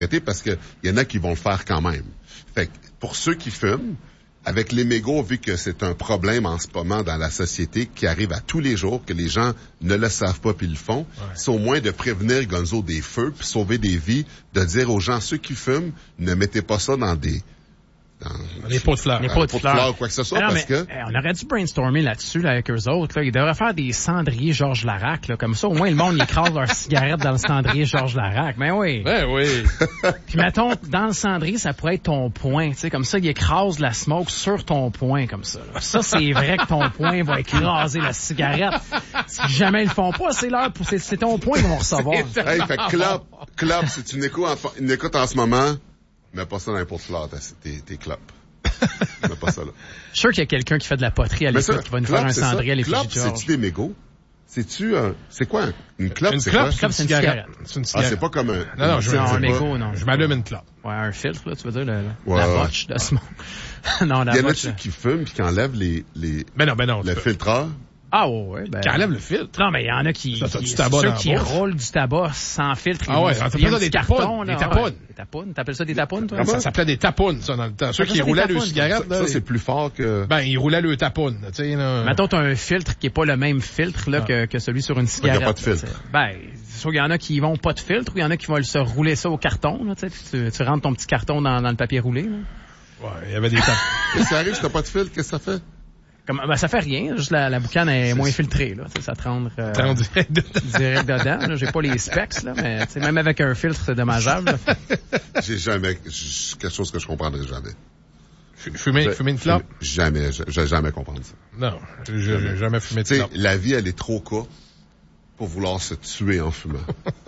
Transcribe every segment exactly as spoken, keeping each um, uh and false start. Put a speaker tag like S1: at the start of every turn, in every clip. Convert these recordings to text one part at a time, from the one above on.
S1: parce que il y en a qui vont le faire quand même. Fait que pour ceux qui fument, avec les mégots, vu que c'est un problème en ce moment dans la société qui arrive à tous les jours, que les gens ne le savent pas puis le font, ouais. c'est au moins de prévenir Gonzo des feux puis sauver des vies, de dire aux gens, ceux qui fument, ne mettez pas ça dans des...
S2: Dans les pots de fleurs.
S3: Les pots de fleurs.
S1: fleurs, quoi que ce soit,
S3: non,
S1: parce
S3: mais,
S1: que...
S3: eh, on aurait dû brainstormer là-dessus, là, avec eux autres, là. Ils devraient faire des cendriers Georges Larac, là. Comme ça, au moins, le monde, il écrase leurs cigarettes dans le cendrier Georges Larac. Ben oui.
S2: Ben oui.
S3: Puis mettons, dans le cendrier, ça pourrait être ton poing, tu sais. Comme ça, il écrase la smoke sur ton poing, comme ça, là. Ça, c'est vrai que ton poing va écraser la cigarette. Si jamais ils le font pas, c'est leur, c'est, c'est ton poing qu'ils vont recevoir.
S1: Hey, fait que Club, Club, si tu n'écoutes en, une écoute en ce moment, mets pas ça dans les pots de fleurs, tes, tes clopes. Mais pas ça, là.
S3: Je suis sûr qu'il y a quelqu'un qui fait de la poterie à l'époque qui va nous
S1: clope,
S3: faire un cendrier à l'effigie
S1: de Georges. C'est-tu des mégots? C'est-tu un... C'est quoi? Une clope,
S2: une
S1: c'est
S2: clope,
S1: quoi?
S3: Une clope, c'est une cigarette.
S2: C'est une cigarette.
S1: Ah, c'est pas comme un...
S2: Non, non, je,
S3: non,
S2: je,
S3: un mégot, non.
S2: Je m'allume une clope.
S3: Ouais, un filtre, là, tu veux dire, le,
S1: ouais,
S3: la
S1: ouais.
S3: botche de smoke. Non, la
S1: Il y en
S3: botche.
S1: a-tu qui fument puis qui enlèvent les, les...
S2: Ben non, ben non.
S1: Le filtreur?
S3: Ah ouais, ouais, ben...
S2: Qui enlève le filtre.
S3: Non, mais il y en a qui...
S2: Ça,
S3: qui
S2: du tabac
S3: ceux
S2: dans
S3: qui
S2: la bouche.
S3: roulent du tabac sans filtre.
S2: Ah ouais, ça s'appelle ça des tapounes. Des tapounes.
S3: Des tapounes. T'appelles ça des tapounes, toi?
S2: Ça s'appelait des tapounes, ça, dans le temps. Ceux qui roulaient le cigarette, là.
S1: Ça, c'est plus fort que...
S2: Ben, ils roulaient le tapoune, tu sais, là.
S3: Mettons, t'as un filtre qui est pas le même filtre, là, ah. que, que celui sur une cigarette.
S1: Il n'y a pas de filtre.
S3: Ben, c'est sûr qu'il y en a qui vont pas de filtre, ou il y en a qui vont se rouler ça au carton, là, tu sais. Tu rentres ton petit carton dans, dans le papier roulé, là.
S2: Ouais, il y avait des tapounes.
S1: Qu'est-ce qui arrive si t'as pas de filtre? Qu'est-ce que ça fait?
S3: Comme, ben, ça fait rien, juste la, la boucane est, c'est moins filtrée, là. Ça te rendre, euh,
S2: direct dedans.
S3: Direct dedans, là. J'ai pas les specs, là, mais, tu sais, même avec un filtre, c'est dommageable, là.
S1: J'ai jamais, j'ai quelque chose que je comprendrai jamais.
S2: Fumer, fumer une clope?
S1: Jamais, je vais jamais comprendre ça.
S2: Non, j'ai jamais, jamais fumé de
S1: clope.
S2: Tu
S1: sais, la vie, elle est trop courte pour vouloir se tuer en fumant.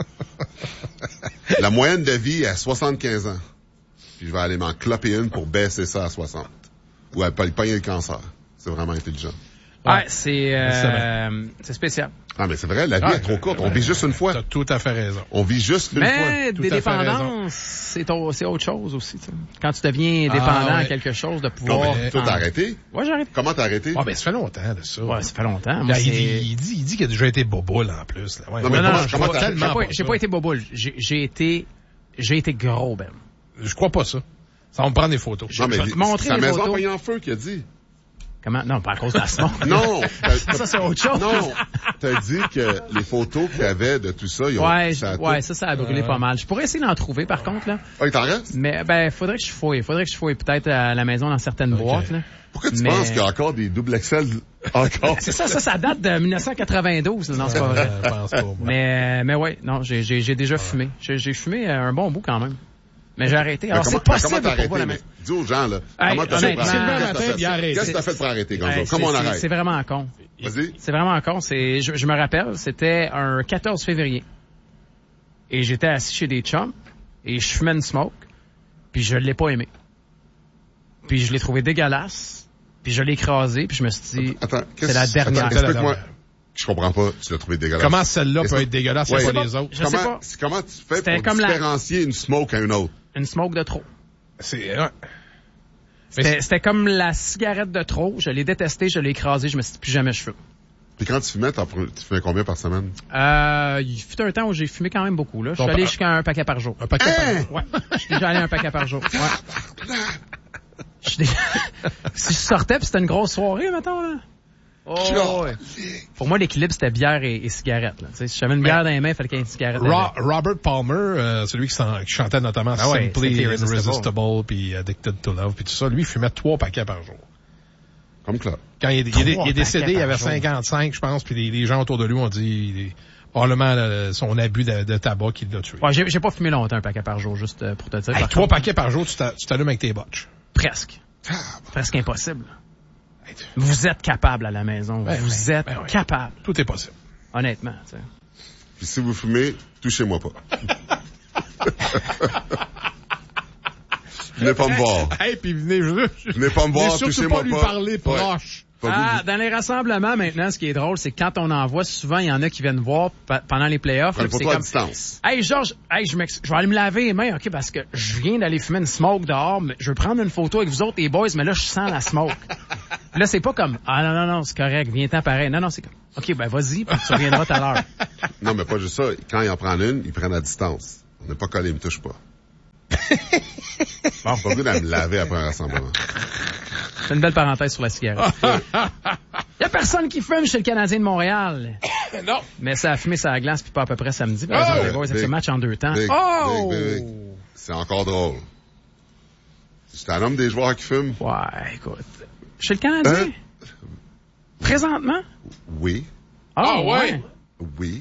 S1: La moyenne de vie est à soixante-quinze ans. Puis je vais aller m'en cloper une pour baisser ça à soixante. Ou à pogner le cancer. C'est vraiment intelligent.
S3: Ouais, c'est, euh, c'est spécial.
S1: Ah, mais c'est vrai, la vie ah, est trop courte. On vit juste une fois.
S2: T'as tout à fait raison.
S1: On vit juste une
S3: mais
S1: fois.
S3: Mais des dépendances, c'est, au, c'est autre chose aussi. T'sais. Quand tu deviens dépendant à ah, ouais. quelque chose, de pouvoir...
S1: Non, mais toi, t'as arrêté?
S3: Ouais, j'ai arrêté.
S1: Comment t'as arrêté?
S2: Ah, ben, ça fait longtemps de ça.
S3: Ouais, ça fait longtemps.
S2: Là, il, dit, il, dit, il dit qu'il a déjà été boboule, en plus. Là. Ouais,
S1: non, mais
S3: non,
S1: comment,
S3: non,
S1: comment
S3: j'ai,
S1: t'as
S3: pas, j'ai, pas, j'ai pas été boboule. J'ai, j'ai été, j'ai été gros, Ben.
S2: Je crois pas ça. Ça va me prendre des photos.
S1: Non, mais
S3: je vais te montrer
S1: sa
S3: les
S1: maison
S3: photos.
S1: a pogné en feu, qu'il a dit.
S3: Comment? Non, pas à cause de la smoke.
S1: Non!
S3: Ça, c'est autre chose.
S1: Non! T'as dit que les photos qu'il y avait de tout ça, ils ont...
S3: Ouais,
S1: ça
S3: ouais,
S1: tout...
S3: ça, ça a brûlé euh... pas mal. Je pourrais essayer d'en trouver, par contre, là.
S1: Ah, il t'en reste?
S3: Mais, ben, faudrait que je fouille. Faudrait que je fouille peut-être à la maison dans certaines okay. boîtes, là.
S1: Pourquoi tu
S3: mais...
S1: penses qu'il y a encore des double X L encore?
S3: C'est ça, ça, ça date de dix-neuf cent quatre-vingt-douze, non, c'est pas vrai.
S2: Je pense pas, moi.
S3: Mais, mais ouais, non, j'ai, j'ai, j'ai déjà ouais. fumé. J'ai, j'ai fumé un bon bout quand même. Mais j'ai arrêté. Alors,
S1: comment,
S3: c'est possible
S1: comment t'as
S3: pour
S1: arrêté,
S3: la...
S1: Dis aux gens, là.
S3: Hey,
S1: comment t'as fait pour
S3: arrêter?
S1: Qu'est-ce que t'as fait pour arrêter, Gonzo?
S3: Hey,
S1: comment on arrête?
S3: C'est vraiment con.
S1: Vas-y.
S3: C'est vraiment con. C'est, je, je me rappelle, c'était un quatorze février. Et j'étais assis chez des chums. Et je fumais une smoke. Puis je l'ai pas aimé. Puis je l'ai trouvé dégueulasse. Puis je l'ai écrasé. Puis je me suis dit,
S1: attends,
S3: c'est la dernière.
S1: Attends, explique-moi. Je comprends pas, tu l'as trouvé dégueulasse.
S2: Comment celle-là peut être dégueulasse et
S1: ouais,
S2: pas les autres?
S3: Je
S1: comment,
S3: sais pas.
S1: Comment tu fais
S3: C'était
S1: pour
S3: comme
S1: différencier
S3: la...
S1: une smoke à une autre?
S3: Une smoke de trop.
S2: C'est... Ouais.
S3: C'était, c'était comme la cigarette de trop. Je l'ai détestée, je l'ai écrasée, je me suis dit plus jamais je fume.
S1: Puis quand tu fumais, tu fumais combien par semaine?
S3: Euh, il fut un temps où j'ai fumé quand même beaucoup, là. Je suis allé jusqu'à un paquet par jour.
S2: Un paquet
S1: hein?
S2: par jour?
S3: Ouais. Je suis déjà allé un paquet par jour. Ouais. Si je sortais pis c'était une grosse soirée, mettons, là. Oh, ouais. Pour moi, l'équilibre, c'était bière et, et cigarette. Là. Si j'avais une bière mais, dans les mains, il fallait qu'il y ait une cigarette.
S2: Ro- Robert Palmer, euh, celui qui, qui chantait notamment ah ouais, Simply Irresistible, puis Addicted to Love, puis tout ça, lui, il fumait trois paquets par jour.
S1: Comme Claude.
S2: Quand il, il, il, il est décédé, il avait cinquante-cinq, je pense, puis les, les gens autour de lui ont dit les, probablement le, son abus de, de tabac qui l'a tué.
S3: Ouais, j'ai, j'ai pas fumé longtemps un paquet par jour, juste pour te dire.
S2: Hey, trois contre, paquets par jour, tu, tu t'allumes avec tes botches.
S3: Presque. Ah, bon. Presque impossible. Vous êtes capable à la maison. Ben, vous ben, êtes ben, ouais. capable.
S2: Tout est possible.
S3: Honnêtement, tu sais.
S1: Puis si vous fumez, touchez-moi pas. Venez pas me voir.
S2: Hey, puis venez, je...
S1: venez pas me voir, touchez-moi pas.
S2: Surtout pas lui parler proche.
S3: Ouais. Ah, dans les rassemblements, maintenant, ce qui est drôle, c'est que quand on en voit, souvent, il y en a qui viennent voir p- pendant les playoffs.
S1: Prends une photo à
S3: comme...
S1: distance.
S3: Hey, Georges, hey, je, je vais aller me laver les mains, OK, parce que je viens d'aller fumer une smoke dehors, mais je veux prendre une photo avec vous autres, les boys, mais là, je sens la smoke. Là, c'est pas comme, ah, non, non, non, c'est correct, viens-t'en pareil. Non, non, c'est comme, OK, ben, vas-y, puis tu reviendras tout à l'heure.
S1: Non, mais pas juste ça. Quand ils en prennent une, ils prennent à distance. On n'est pas collé, ils me touchent pas. Bon, pas goût de me laver après un rassemblement.
S3: C'est une belle parenthèse sur la cigarette. Il y a personne qui fume chez le Canadien de Montréal.
S2: Non.
S3: Mais ça a fumé sa glace, puis pas à peu près samedi. Par
S1: Oh!
S3: exemple, les boys, c'est ce match en deux temps.
S1: Big,
S3: oh!
S1: big, big, big. C'est encore drôle. C'est un homme des joueurs qui fument?
S3: Ouais, écoute. Chez le Canadien?
S1: Euh?
S3: Présentement?
S1: Oui.
S3: Ah,
S2: Ah,
S3: ouais.
S2: ouais.
S1: Oui.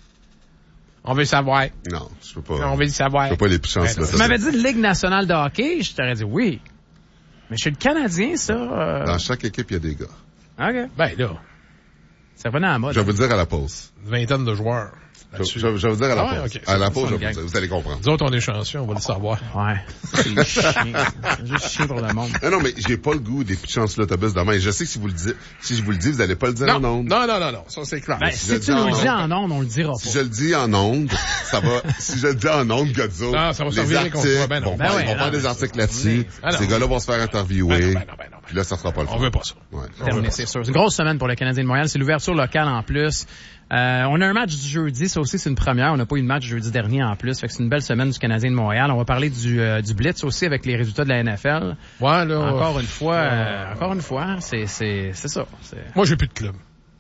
S2: On veut savoir.
S1: Non, je peux pas.
S2: On veut le savoir.
S1: Je peux pas les plus chances.
S2: Ben,
S3: Tu m'avais dit Ligue nationale de hockey, je t'aurais dit oui. Mais chez le Canadien, ça... Euh...
S1: Dans chaque équipe, il y a des gars.
S3: OK.
S2: Ben là,
S3: Ça revenait à la mode.
S1: Je vais vous le dire à la pause.
S2: une vingtaine de joueurs.
S1: Je, je, je vais vous dire à la
S2: Ah ouais,
S1: pause.
S2: ok.
S1: À la
S3: C'est
S1: pause,
S3: ça,
S1: je
S3: le
S1: vais vous
S3: gang.
S1: dire. Vous allez comprendre.
S2: Nous autres, on est chanceux, on va le savoir.
S3: Ouais. C'est chiant. C'est juste chiant pour le monde.
S1: Non, non, mais j'ai pas le goût des pitchs sur l'autobus demain. Je sais que si vous le dites, si je vous le dis, vous allez pas le dire
S2: Non,
S1: en ondes.
S2: non, non, non, non, ça c'est clair.
S3: Ben,
S1: si
S3: si
S1: je
S3: tu
S1: le dis
S3: nous le
S1: en
S3: dis
S1: ondes-
S3: en ondes, on le dira
S1: Si
S3: pas.
S1: je le dis en ondes, ça va, si je le dis en ondes, Godzo,
S2: Non, ça va
S1: les
S2: servir
S1: articles
S2: contre toi, ben non.
S1: vont
S3: Ben
S1: faire,
S3: ouais,
S1: ils vont
S3: non,
S1: faire des
S3: mais
S1: articles
S3: c'est-
S1: là-dessus.
S2: Ah non.
S1: Ces gars-là vont se faire
S2: Ben
S1: interviewer.
S2: non, ben non, ben non, ben
S1: Puis là, ça sera pas le fun.
S2: On veut pas ça.
S1: Ouais.
S3: Terminé, c'est sûr. C'est une grosse semaine pour le Canadien de Montréal. C'est l'ouverture locale en plus. Euh, on a un match du jeudi. Ça aussi, c'est une première. On n'a pas eu de match jeudi dernier en plus. Fait que c'est une belle semaine du Canadien de Montréal. On va parler du, euh, du Blitz aussi avec les résultats de la N F L.
S2: Ouais, là.
S3: Encore une fois, euh, encore une fois, c'est, c'est, c'est ça. C'est...
S2: Moi, j'ai plus de club.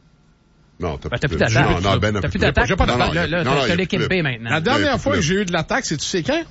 S1: Non, t'as
S3: Ben, t'as plus
S1: de-
S3: d'attaque.
S1: Non, non, Ben,
S3: T'as
S1: n'a
S3: plus d'attaque.
S2: J'ai pas
S1: Non,
S2: d'attaque.
S1: non,
S3: Là, là,
S1: non, non,
S3: t'as
S1: il y a
S3: l'équipe
S1: plus de-
S3: B maintenant.
S2: La
S1: Ouais,
S2: dernière
S1: plus
S2: fois
S1: de-
S2: que j'ai eu de l'attaque, c'est tu sais quand?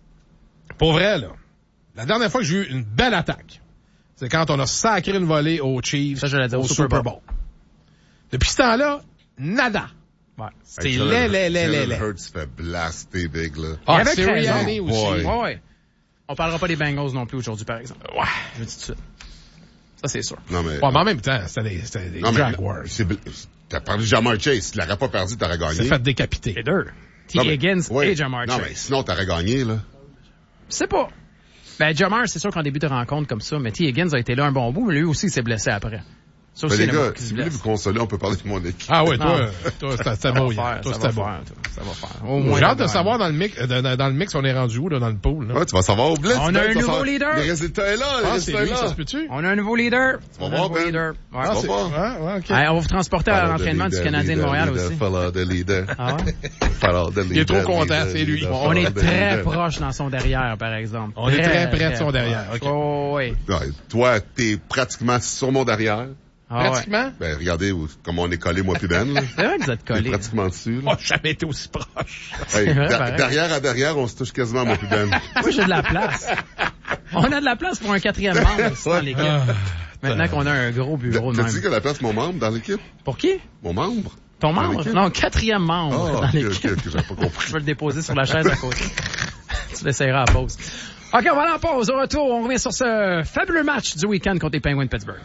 S2: Pour vrai, là. La dernière fois que j'ai eu une belle attaque, c'est quand on a sacré une volée aux Chiefs
S3: Ça, je l'ai dit,
S2: au Super Bowl. Depuis ce temps-là, nada.
S3: Ouais.
S2: C'est
S1: Jalen-
S2: laid, laid, laid, laid,
S1: Jalen
S2: laid.
S1: Hurts se fait blaster big, là.
S3: Et
S2: Ah,
S3: avec
S2: Sirianni
S3: raison.
S2: aussi.
S1: Ouais.
S3: Ouais, ouais. On parlera pas des Bengals non plus aujourd'hui, par exemple. Ouais. Je le dis tout de suite. Ça, c'est sûr.
S1: Non, mais.
S2: Ouais, mais en même temps, c'était des, c'était des
S1: non, mais.
S2: Jaguars.
S1: c'est bl- T'as parlé de Jamar Chase. Tu l'aurais pas perdu, t'aurais
S2: C'est
S1: gagné.
S2: fait décapiter.
S3: Les deux. T.
S1: Non, mais-
S3: Higgins
S1: ouais.
S3: et Jamar
S1: Non,
S3: Chase.
S1: mais sinon, t'aurais gagné, là.
S3: Je sais pas. Ben, Jamar, c'est sûr qu'en début de rencontre comme ça, mais T. Higgins a été là un bon bout, mais lui aussi, il s'est blessé après. Ça
S1: Mais
S3: aussi,
S1: les
S3: il y en a
S1: gars,
S3: beaucoup qui se
S1: si vous voulez
S3: blessent.
S1: vous consoler, on peut parler de mon équipe.
S2: Ah oui, toi,
S3: Non.
S2: toi, c'était c'était
S3: Ça va
S2: beau.
S3: faire,
S2: hier. Toi,
S3: ça
S2: c'était
S3: va
S2: beau.
S3: faire, toi. Ça va faire. Au moins,
S2: J'ai hâte de
S3: ouais.
S2: savoir dans le mix, euh, dans, dans le mix, on est rendu où, là, dans le pool, là?
S1: Ouais, tu vas savoir au Blitz.
S3: On a
S1: ben,
S3: un
S1: tu vas
S3: nouveau
S1: savoir-
S3: leader.
S1: Les résultats est là, les
S2: Ah,
S1: résultats
S2: c'est
S1: est
S2: lui, ça
S1: là.
S2: se peut-tu?
S3: On a un nouveau leader.
S1: vas
S3: On a un
S1: voir,
S3: nouveau
S1: Ben.
S3: leader. Ouais.
S1: Tu vas
S2: c'est-
S1: voir.
S2: Ouais, ouais, ok.
S3: Hey, on va vous transporter à
S1: Follow the
S3: l'entraînement du
S1: leader,
S3: Canadien de
S1: leader,
S3: Montréal
S1: leader,
S3: aussi.
S1: Follow the leader.
S3: Ah ouais?
S1: Follow the
S2: Il est trop
S1: leader,
S2: content,
S1: leader,
S2: c'est lui.
S1: leader,
S3: On
S1: follow
S3: est
S1: the
S3: très
S1: leader.
S3: proche dans son derrière, par exemple.
S2: On est très près de son derrière, ok.
S3: Oh, oui.
S1: Ouais, toi, t'es pratiquement sur mon derrière.
S3: Ah ouais.
S2: Pratiquement?
S1: Ben, regardez où- comment on est collé, moi puis Ben, là.
S3: C'est vrai que vous êtes
S1: T'es
S3: collés.
S1: pratiquement dessus,
S2: Oh,
S1: là.
S2: j'ai jamais été aussi proche.
S1: Hey,
S3: vrai,
S1: der-
S3: pareil.
S1: derrière à derrière, on se touche quasiment, moi puis Ben.
S3: Moi, j'ai de la place. On a de la place pour un quatrième membre aussi dans l'équipe.
S2: Ah,
S3: Maintenant qu'on a un gros bureau de
S1: T'as dit
S3: même.
S1: qu'il y a la place mon membre dans l'équipe?
S3: Pour qui?
S1: Mon membre?
S3: Ton
S1: Dans
S3: membre?
S1: l'équipe?
S3: Non, quatrième membre
S1: Ah,
S3: dans
S1: ok,
S3: l'équipe.
S1: ok, ok, j'avais pas compris.
S3: Je vais le déposer sur la chaise à côté. Tu l'essayeras à la pause. OK, on va aller en pause. Au retour, on revient sur ce fabuleux match du week-end contre les Penguins de Pittsburgh.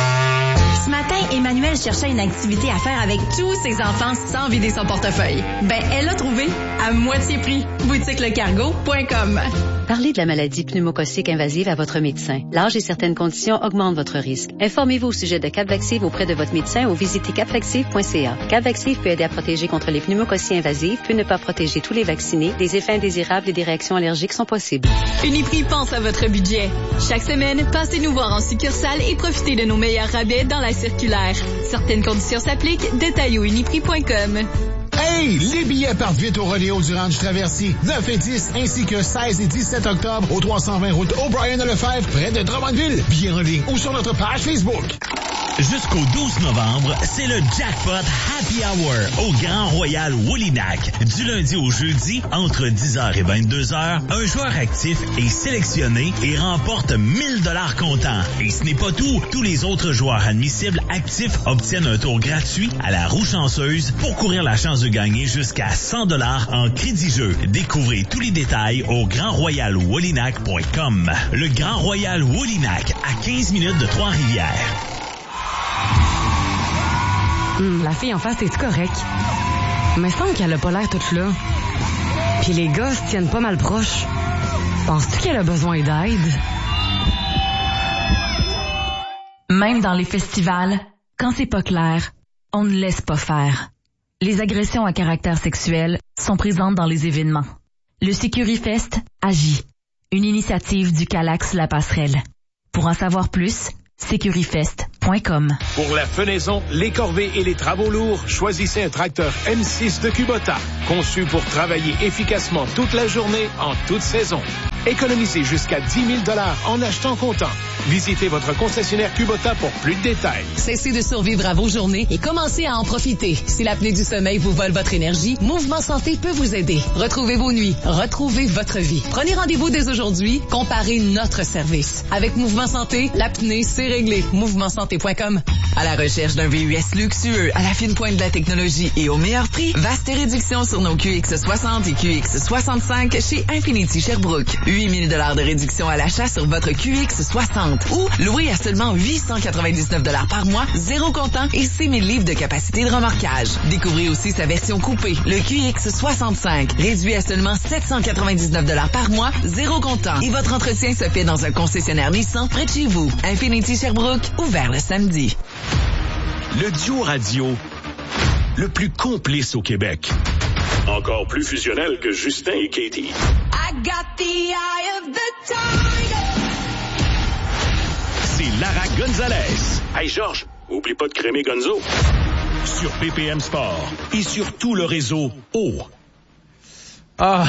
S4: Ce matin, Emmanuel cherchait une activité à faire avec tous ses enfants sans vider son portefeuille. Ben, elle a trouvé à moitié prix. boutique le cargo point com.
S5: Parlez de la maladie pneumococcique invasive à votre médecin. L'âge et certaines conditions augmentent votre risque. Informez-vous au sujet de Capvaxive auprès de votre médecin ou visitez capvaxive point c a. Capvaxive peut aider à protéger contre les pneumococcies invasives, peut ne pas protéger tous les vaccinés. Des effets indésirables et des réactions allergiques sont possibles.
S4: Uniprix pense à votre budget. Chaque semaine, passez nous voir en succursale et profitez de nos meilleurs rabais dans la circulaire. Certaines conditions s'appliquent. Détails au uniprix point com.
S6: Hey! Les billets partent vite au rodéo du Ranch Traversier. neuf et dix, ainsi que seize et dix-sept octobre au trois cent vingt route O'Brien à Lefebvre, près de Drummondville. Billets en ligne ou sur notre page Facebook.
S7: Jusqu'au douze novembre, c'est le Jackpot Happy Hour au Grand Royal Woolinac. Du lundi au jeudi, entre dix heures et vingt-deux heures, un joueur actif est sélectionné et remporte mille dollars comptant. Et ce n'est pas tout. Tous les autres joueurs admissibles actifs obtiennent un tour gratuit à la roue chanceuse pour courir la chance de gagner jusqu'à cent dollars en crédit-jeu. Découvrez tous les détails au grand royal woolinac point com. Le Grand Royal Woolinac, à quinze minutes de Trois-Rivières.
S8: Hum, la fille en face, est correct? Mais semble qu'elle a pas l'air toute là. Puis les gars se tiennent pas mal proches. Penses-tu qu'elle a besoin d'aide?
S9: Même dans les festivals, quand c'est pas clair, on ne laisse pas faire. Les agressions à caractère sexuel sont présentes dans les événements. Le Sécurifest agit. Une initiative du Calax La Passerelle. Pour en savoir plus, sécurifest point com.
S10: Pour la fenaison, les corvées et les travaux lourds, choisissez un tracteur M six de Kubota, conçu pour travailler efficacement toute la journée, en toute saison. Économisez jusqu'à dix mille dollars en achetant comptant. Visitez votre concessionnaire Kubota pour plus de détails.
S11: Cessez de survivre à vos journées et commencez à en profiter. Si l'apnée du sommeil vous vole votre énergie, Mouvement Santé peut vous aider. Retrouvez vos nuits, retrouvez votre vie. Prenez rendez-vous dès aujourd'hui, comparez notre service. Avec Mouvement Santé, l'apnée, c'est réglé. mouvement santé point com.
S12: À la recherche d'un V U S luxueux, à la fine pointe de la technologie et au meilleur prix, vaste réduction sur nos Q X soixante et Q X soixante-cinq chez Infinity Sherbrooke. huit mille dollars de réduction à l'achat sur votre Q X soixante ou loué à seulement huit cent quatre-vingt-dix-neuf dollars par mois, zéro comptant et six mille livres de capacité de remorquage. Découvrez aussi sa version coupée, le Q X soixante-cinq, réduit à seulement sept cent quatre-vingt-dix-neuf dollars par mois, zéro comptant. Et votre entretien se fait dans un concessionnaire Nissan près de chez vous. Infinity Sherbrooke, ouvert le samedi.
S10: Le duo radio le plus complice au Québec. Encore plus fusionnel que Justin et Katie.
S13: I got the eye of the tiger.
S10: C'est Lara Gonzalez. Hey Georges, oublie pas de crémer Gonzo. Sur B P M Sport et sur tout le réseau O.
S3: Ah...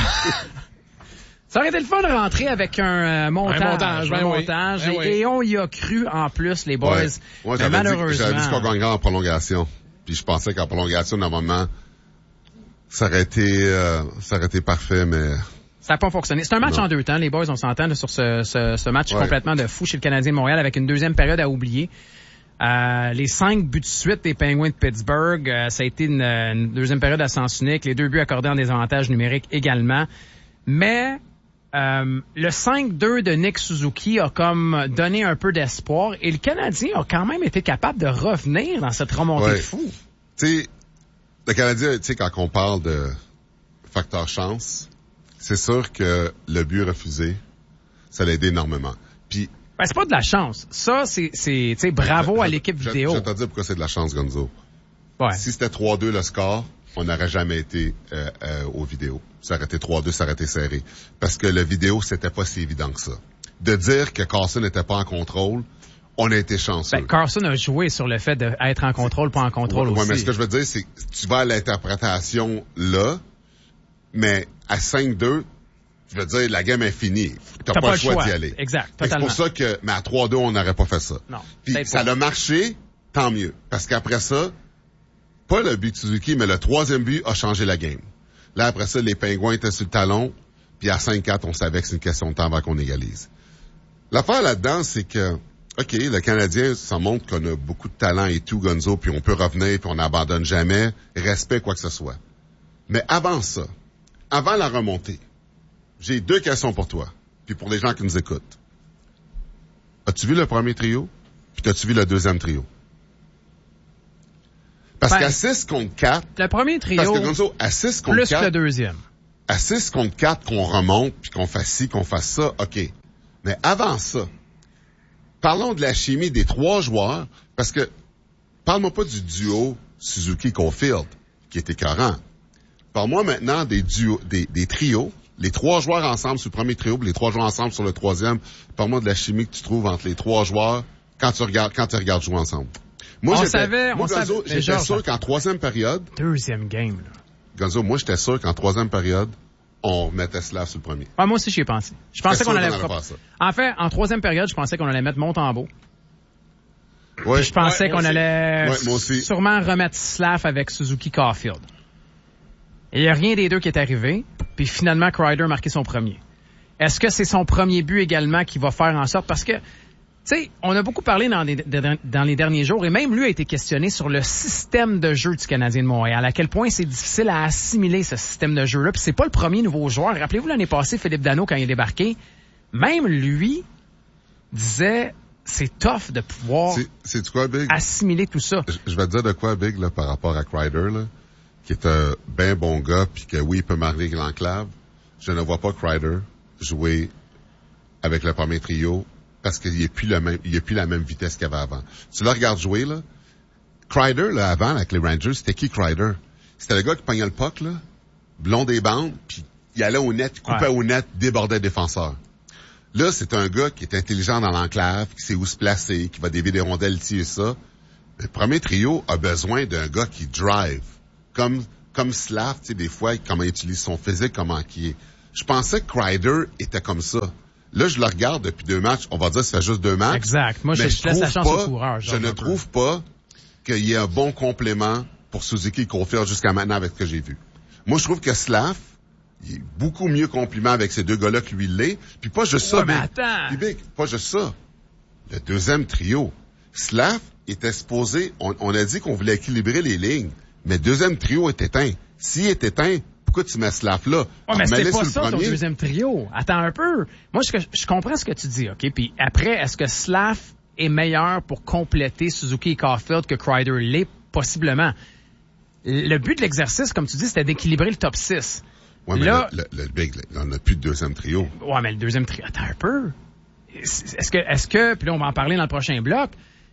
S3: Ça aurait été le fun de rentrer avec un euh, montage.
S2: Un montage, ben
S3: un
S2: oui.
S3: montage
S2: Ben
S3: et,
S2: oui.
S3: et on y a cru en plus, les boys.
S1: Ouais. Moi,
S3: Mais
S1: j'avais
S3: malheureusement...
S1: dit, j'avais dit qu'on gagnerait en prolongation. Puis je pensais qu'en prolongation, normalement, ça aurait été, euh, ça aurait été parfait, mais...
S3: Ça n'a pas fonctionné. C'est un match
S1: non.
S3: en deux temps, les boys, on s'entend là, sur ce, ce, ce match
S1: ouais.
S3: complètement de fou chez le Canadien de Montréal avec une deuxième période à oublier. Euh, les cinq buts de suite des Penguins de Pittsburgh, euh, ça a été une, une deuxième période à sens unique. Les deux buts accordés en désavantage numérique également. Mais... Euh, le cinq deux de Nick Suzuki a comme donné un peu d'espoir et le Canadien a quand même été capable de revenir dans cette remontée
S1: ouais.
S3: de fou.
S1: Tu sais, le Canadien, tu sais, quand on parle de facteur chance, c'est sûr que le but refusé, ça l'a aidé énormément. Puis,
S3: ben, c'est pas de la chance. Ça, c'est, c'est, tu sais, bravo
S1: je,
S3: à l'équipe
S1: je,
S3: vidéo.
S1: Je vais te dire pourquoi c'est de la chance, Gonzo.
S3: Ouais.
S1: Si c'était trois deux le score, on n'aurait jamais été euh, euh, aux vidéos. Ça aurait été trois deux, ça aurait été serré. Parce que le vidéo, c'était pas si évident que ça. De dire que Carson n'était pas en contrôle, on a été chanceux.
S3: Ben, Carson a joué sur le fait d'être en contrôle, pas en contrôle
S1: ouais,
S3: aussi.
S1: Ouais, mais ce que je veux dire, c'est que tu vas à l'interprétation là, mais à cinq deux, je veux dire, la game est finie. T'as, T'as pas, pas le choix, choix d'y aller.
S3: Exact, totalement.
S1: C'est pour ça que, mais à trois deux, on n'aurait pas fait ça.
S3: Non.
S1: Puis ça a marché, tant mieux. Parce qu'après ça, pas le but de Suzuki, mais le troisième but a changé la game. Là, après ça, les Pingouins étaient sur le talon, puis à cinq quatre, on savait que c'est une question de temps avant qu'on égalise. L'affaire là-dedans, c'est que, OK, le Canadien, ça montre qu'on a beaucoup de talent et tout, Gonzo, puis on peut revenir, puis on n'abandonne jamais, respect, quoi que ce soit. Mais avant ça, avant la remontée, j'ai deux questions pour toi, puis pour les gens qui nous écoutent. As-tu vu le premier trio, puis as-tu vu le deuxième trio? Parce ben, qu'à six contre quatre...
S3: Le premier trio,
S1: parce que, Gonzo, à six contre
S3: plus
S1: quatre,
S3: le deuxième.
S1: À six contre quatre, qu'on remonte, puis qu'on fasse ci, qu'on fasse ça, OK. Mais avant ça, parlons de la chimie des trois joueurs, parce que, parle-moi pas du duo Suzuki-Caulfield, qui est écœurant. Parle-moi maintenant des duos, des, des trios, les trois joueurs ensemble sur le premier trio, puis les trois joueurs ensemble sur le troisième. Parle-moi de la chimie que tu trouves entre les trois joueurs quand tu regardes, quand tu regardes jouer ensemble. Moi,
S3: on
S1: j'étais,
S3: savait,
S1: moi,
S3: on
S1: Gonzo,
S3: savait,
S1: j'étais
S3: genre,
S1: sûr qu'en troisième période...
S3: Deuxième game, là.
S1: Gonzo, moi, j'étais sûr qu'en troisième période, on mettait Slav sur le premier.
S3: Ah, moi aussi, j'y ai pensé. Je pensais qu'on allait...
S1: qu'on allait faire ça.
S3: En fait, en troisième période, je pensais qu'on allait mettre Montembeault.
S1: Ouais.
S3: Puis je pensais
S1: ouais,
S3: qu'on
S1: aussi.
S3: allait
S1: ouais, moi aussi.
S3: sûrement remettre Slav avec Suzuki-Caulfield. Et il n'y a rien des deux qui est arrivé. Puis finalement, Kreider a marqué son premier. Est-ce que c'est son premier but également qui va faire en sorte... Parce que... Tu sais, on a beaucoup parlé dans les, dans les derniers jours, et même lui a été questionné sur le système de jeu du Canadien de Montréal, à quel point c'est difficile à assimiler ce système de jeu-là. Puis c'est pas le premier nouveau joueur. Rappelez-vous l'année passée, Philippe Danault, quand il est débarqué, même lui disait c'est tough de pouvoir
S1: c'est, c'est quoi, Big?
S3: assimiler tout ça.
S1: Je, je vais te dire de quoi, Big, là, par rapport à Kreider, là, qui est un ben bon gars, puis que oui, il peut marquer l'enclave. Je ne vois pas Kreider jouer avec le premier trio, parce qu'il n'y a plus le même, il y a plus la même vitesse qu'il y avait avant. Tu le regardes jouer, là. Kreider, là, avant, avec les Rangers, c'était qui Kreider? C'était le gars qui pognait le puck, là, blond des bandes, puis il allait au net, coupait ouais. au net, débordait le défenseur. Là, c'est un gars qui est intelligent dans l'enclave, qui sait où se placer, qui va dévier des rondelles, ci et ça. Le premier trio a besoin d'un gars qui drive. Comme, comme Slav, tu sais, des fois, comment il utilise son physique, comment qui est. Je pensais que Kreider était comme ça. Là, je le regarde depuis deux matchs. On va dire que ça fait juste deux matchs.
S3: Exact. Moi, je,
S1: je,
S3: je laisse la chance
S1: pas,
S3: au coureur.
S1: Je ne trouve pas qu'il y ait un bon complément pour Suzuki et Caulfield jusqu'à maintenant avec ce que j'ai vu. Moi, je trouve que Slav, il est beaucoup mieux complément avec ces deux gars-là que lui l'est. Puis pas juste ça,
S3: ouais, mais
S1: Big.
S3: attends.
S1: Puis Big, pas juste ça. Le deuxième trio. Slav était supposé, on, on a dit qu'on voulait équilibrer les lignes, mais le deuxième trio est éteint. S'il est éteint, pourquoi tu mets Slav là?
S3: Ouais, mais c'était pas ça, ton deuxième trio. Attends un peu. Moi, je, je comprends ce que tu dis, OK? Puis après, est-ce que Slav est meilleur pour compléter Suzuki et Caulfield que Kreider l'est? Possiblement. Le but de l'exercice, comme tu dis, c'était d'équilibrer le top six.
S1: Ouais, mais
S3: là,
S1: le, le, le Big, on n'a plus de deuxième trio.
S3: Ouais, mais le deuxième trio, attends un peu. Est-ce que, est-ce que, puis là, on va en parler dans le prochain bloc,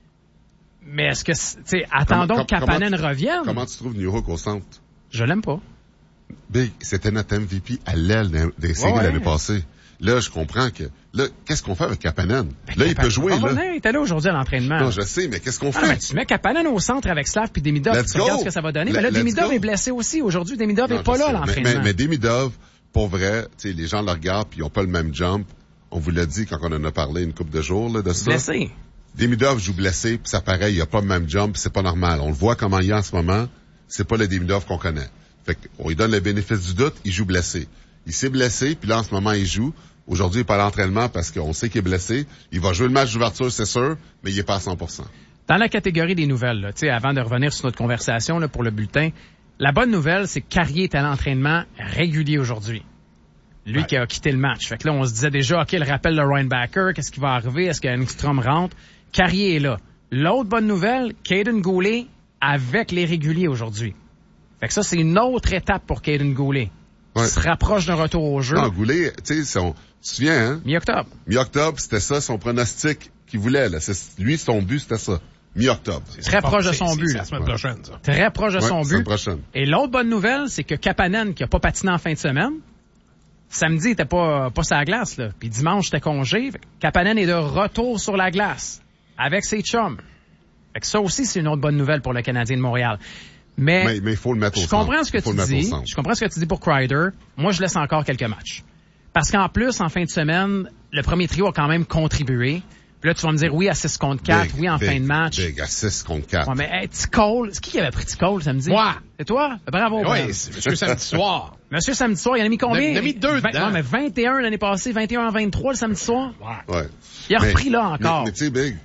S3: mais est-ce que, tu sais, attendons
S1: comment,
S3: que Kapanen
S1: comment,
S3: revienne.
S1: Comment tu trouves New Hook au centre?
S3: Je l'aime pas.
S1: Big, c'était notre M V P à l'aile des, des séries ouais, ouais. l'année passée. Là, je comprends que, là, qu'est-ce qu'on fait avec Kapanen? Ben,
S3: là,
S1: Kapanen,
S3: il peut jouer,
S1: là.
S3: Il était là aujourd'hui à l'entraînement.
S1: Non, je sais, mais qu'est-ce qu'on fait?
S3: Ah, mais tu mets Kapanen au centre avec Slav puis Demidov,
S1: Let's
S3: tu
S1: go.
S3: regardes ce que ça va donner. Mais là, Demidov est blessé aussi. Aujourd'hui, Demidov n'est pas là à l'entraînement.
S1: Mais, mais, mais Demidov, pour vrai, tu sais, les gens le regardent puis ils ont pas le même jump. On vous l'a dit quand on en a parlé une couple de jours, là, de ça.
S3: Blessé.
S1: Demidov joue blessé puis ça paraît, il a pas le même jump, c'est pas normal. On le voit comment il est en ce moment. C'est pas le Demidov qu'on connaît. Fait qu'on lui donne le bénéfice du doute, il joue blessé. Il s'est blessé, puis là, en ce moment, il joue. Aujourd'hui, il n'est pas à l'entraînement parce qu'on sait qu'il est blessé. Il va jouer le match d'ouverture, c'est sûr, mais il n'est pas à cent pour cent.
S3: Dans la catégorie des nouvelles, là, avant de revenir sur notre conversation là, pour le bulletin, la bonne nouvelle, c'est que Carrier est à l'entraînement régulier aujourd'hui. Lui ouais. qui a quitté le match. Fait que là, on se disait déjà, OK, le rappel de Ryan Backer, qu'est-ce qui va arriver? Est-ce qu'Engstrom rentre? Carrier est là. L'autre bonne nouvelle, Caden Goulet avec les réguliers aujourd'hui. Fait que ça, c'est une autre étape pour Caden Goulet. Ouais. Il se rapproche d'un retour au jeu.
S1: Non, Goulet, tu sais, son, tu te souviens, hein?
S3: Mi-octobre.
S1: Mi-octobre, c'était ça, son pronostic qu'il voulait, là. C'est, lui, son but, c'était ça. Mi-octobre.
S3: C'est très proche de son but,
S2: la semaine
S3: ouais.
S2: prochaine, ça.
S3: Très proche de
S1: ouais,
S3: son but.
S1: semaine prochaine.
S3: Et l'autre bonne nouvelle, c'est que Kapanen, qui a pas patiné en fin de semaine, samedi, il était pas, pas sur la glace, là. Puis dimanche, c'était congé. Kapanen est de retour sur la glace. Avec ses chums. Fait que ça aussi, c'est une autre bonne nouvelle pour le Canadien de Montréal. Mais,
S1: mais, mais il faut le mettre au
S3: je
S1: centre.
S3: comprends ce que tu dis. Je comprends ce que tu dis pour Kreider. Moi, je laisse encore quelques matchs. Parce qu'en plus, en fin de semaine, le premier trio a quand même contribué. Puis là, tu vas me dire oui à six contre quatre, big, oui en
S1: big,
S3: fin de match.
S1: Big, à six contre quatre.
S3: Ouais, mais hey, T-Cole, c'est qui qui avait pris T-Cole samedi?
S2: Moi.
S3: C'est toi? Bravo.
S2: Oui, c'est Monsieur Samedi soir.
S3: Monsieur Samedi soir, il en a mis combien?
S2: Il en a mis deux dedans.
S3: Non, mais vingt et un l'année passée, vingt et un en vingt-trois le samedi soir.
S1: Ouais. ouais.
S3: Il a
S1: mais,
S3: repris là encore.
S1: Mais, mais tu sais, Big,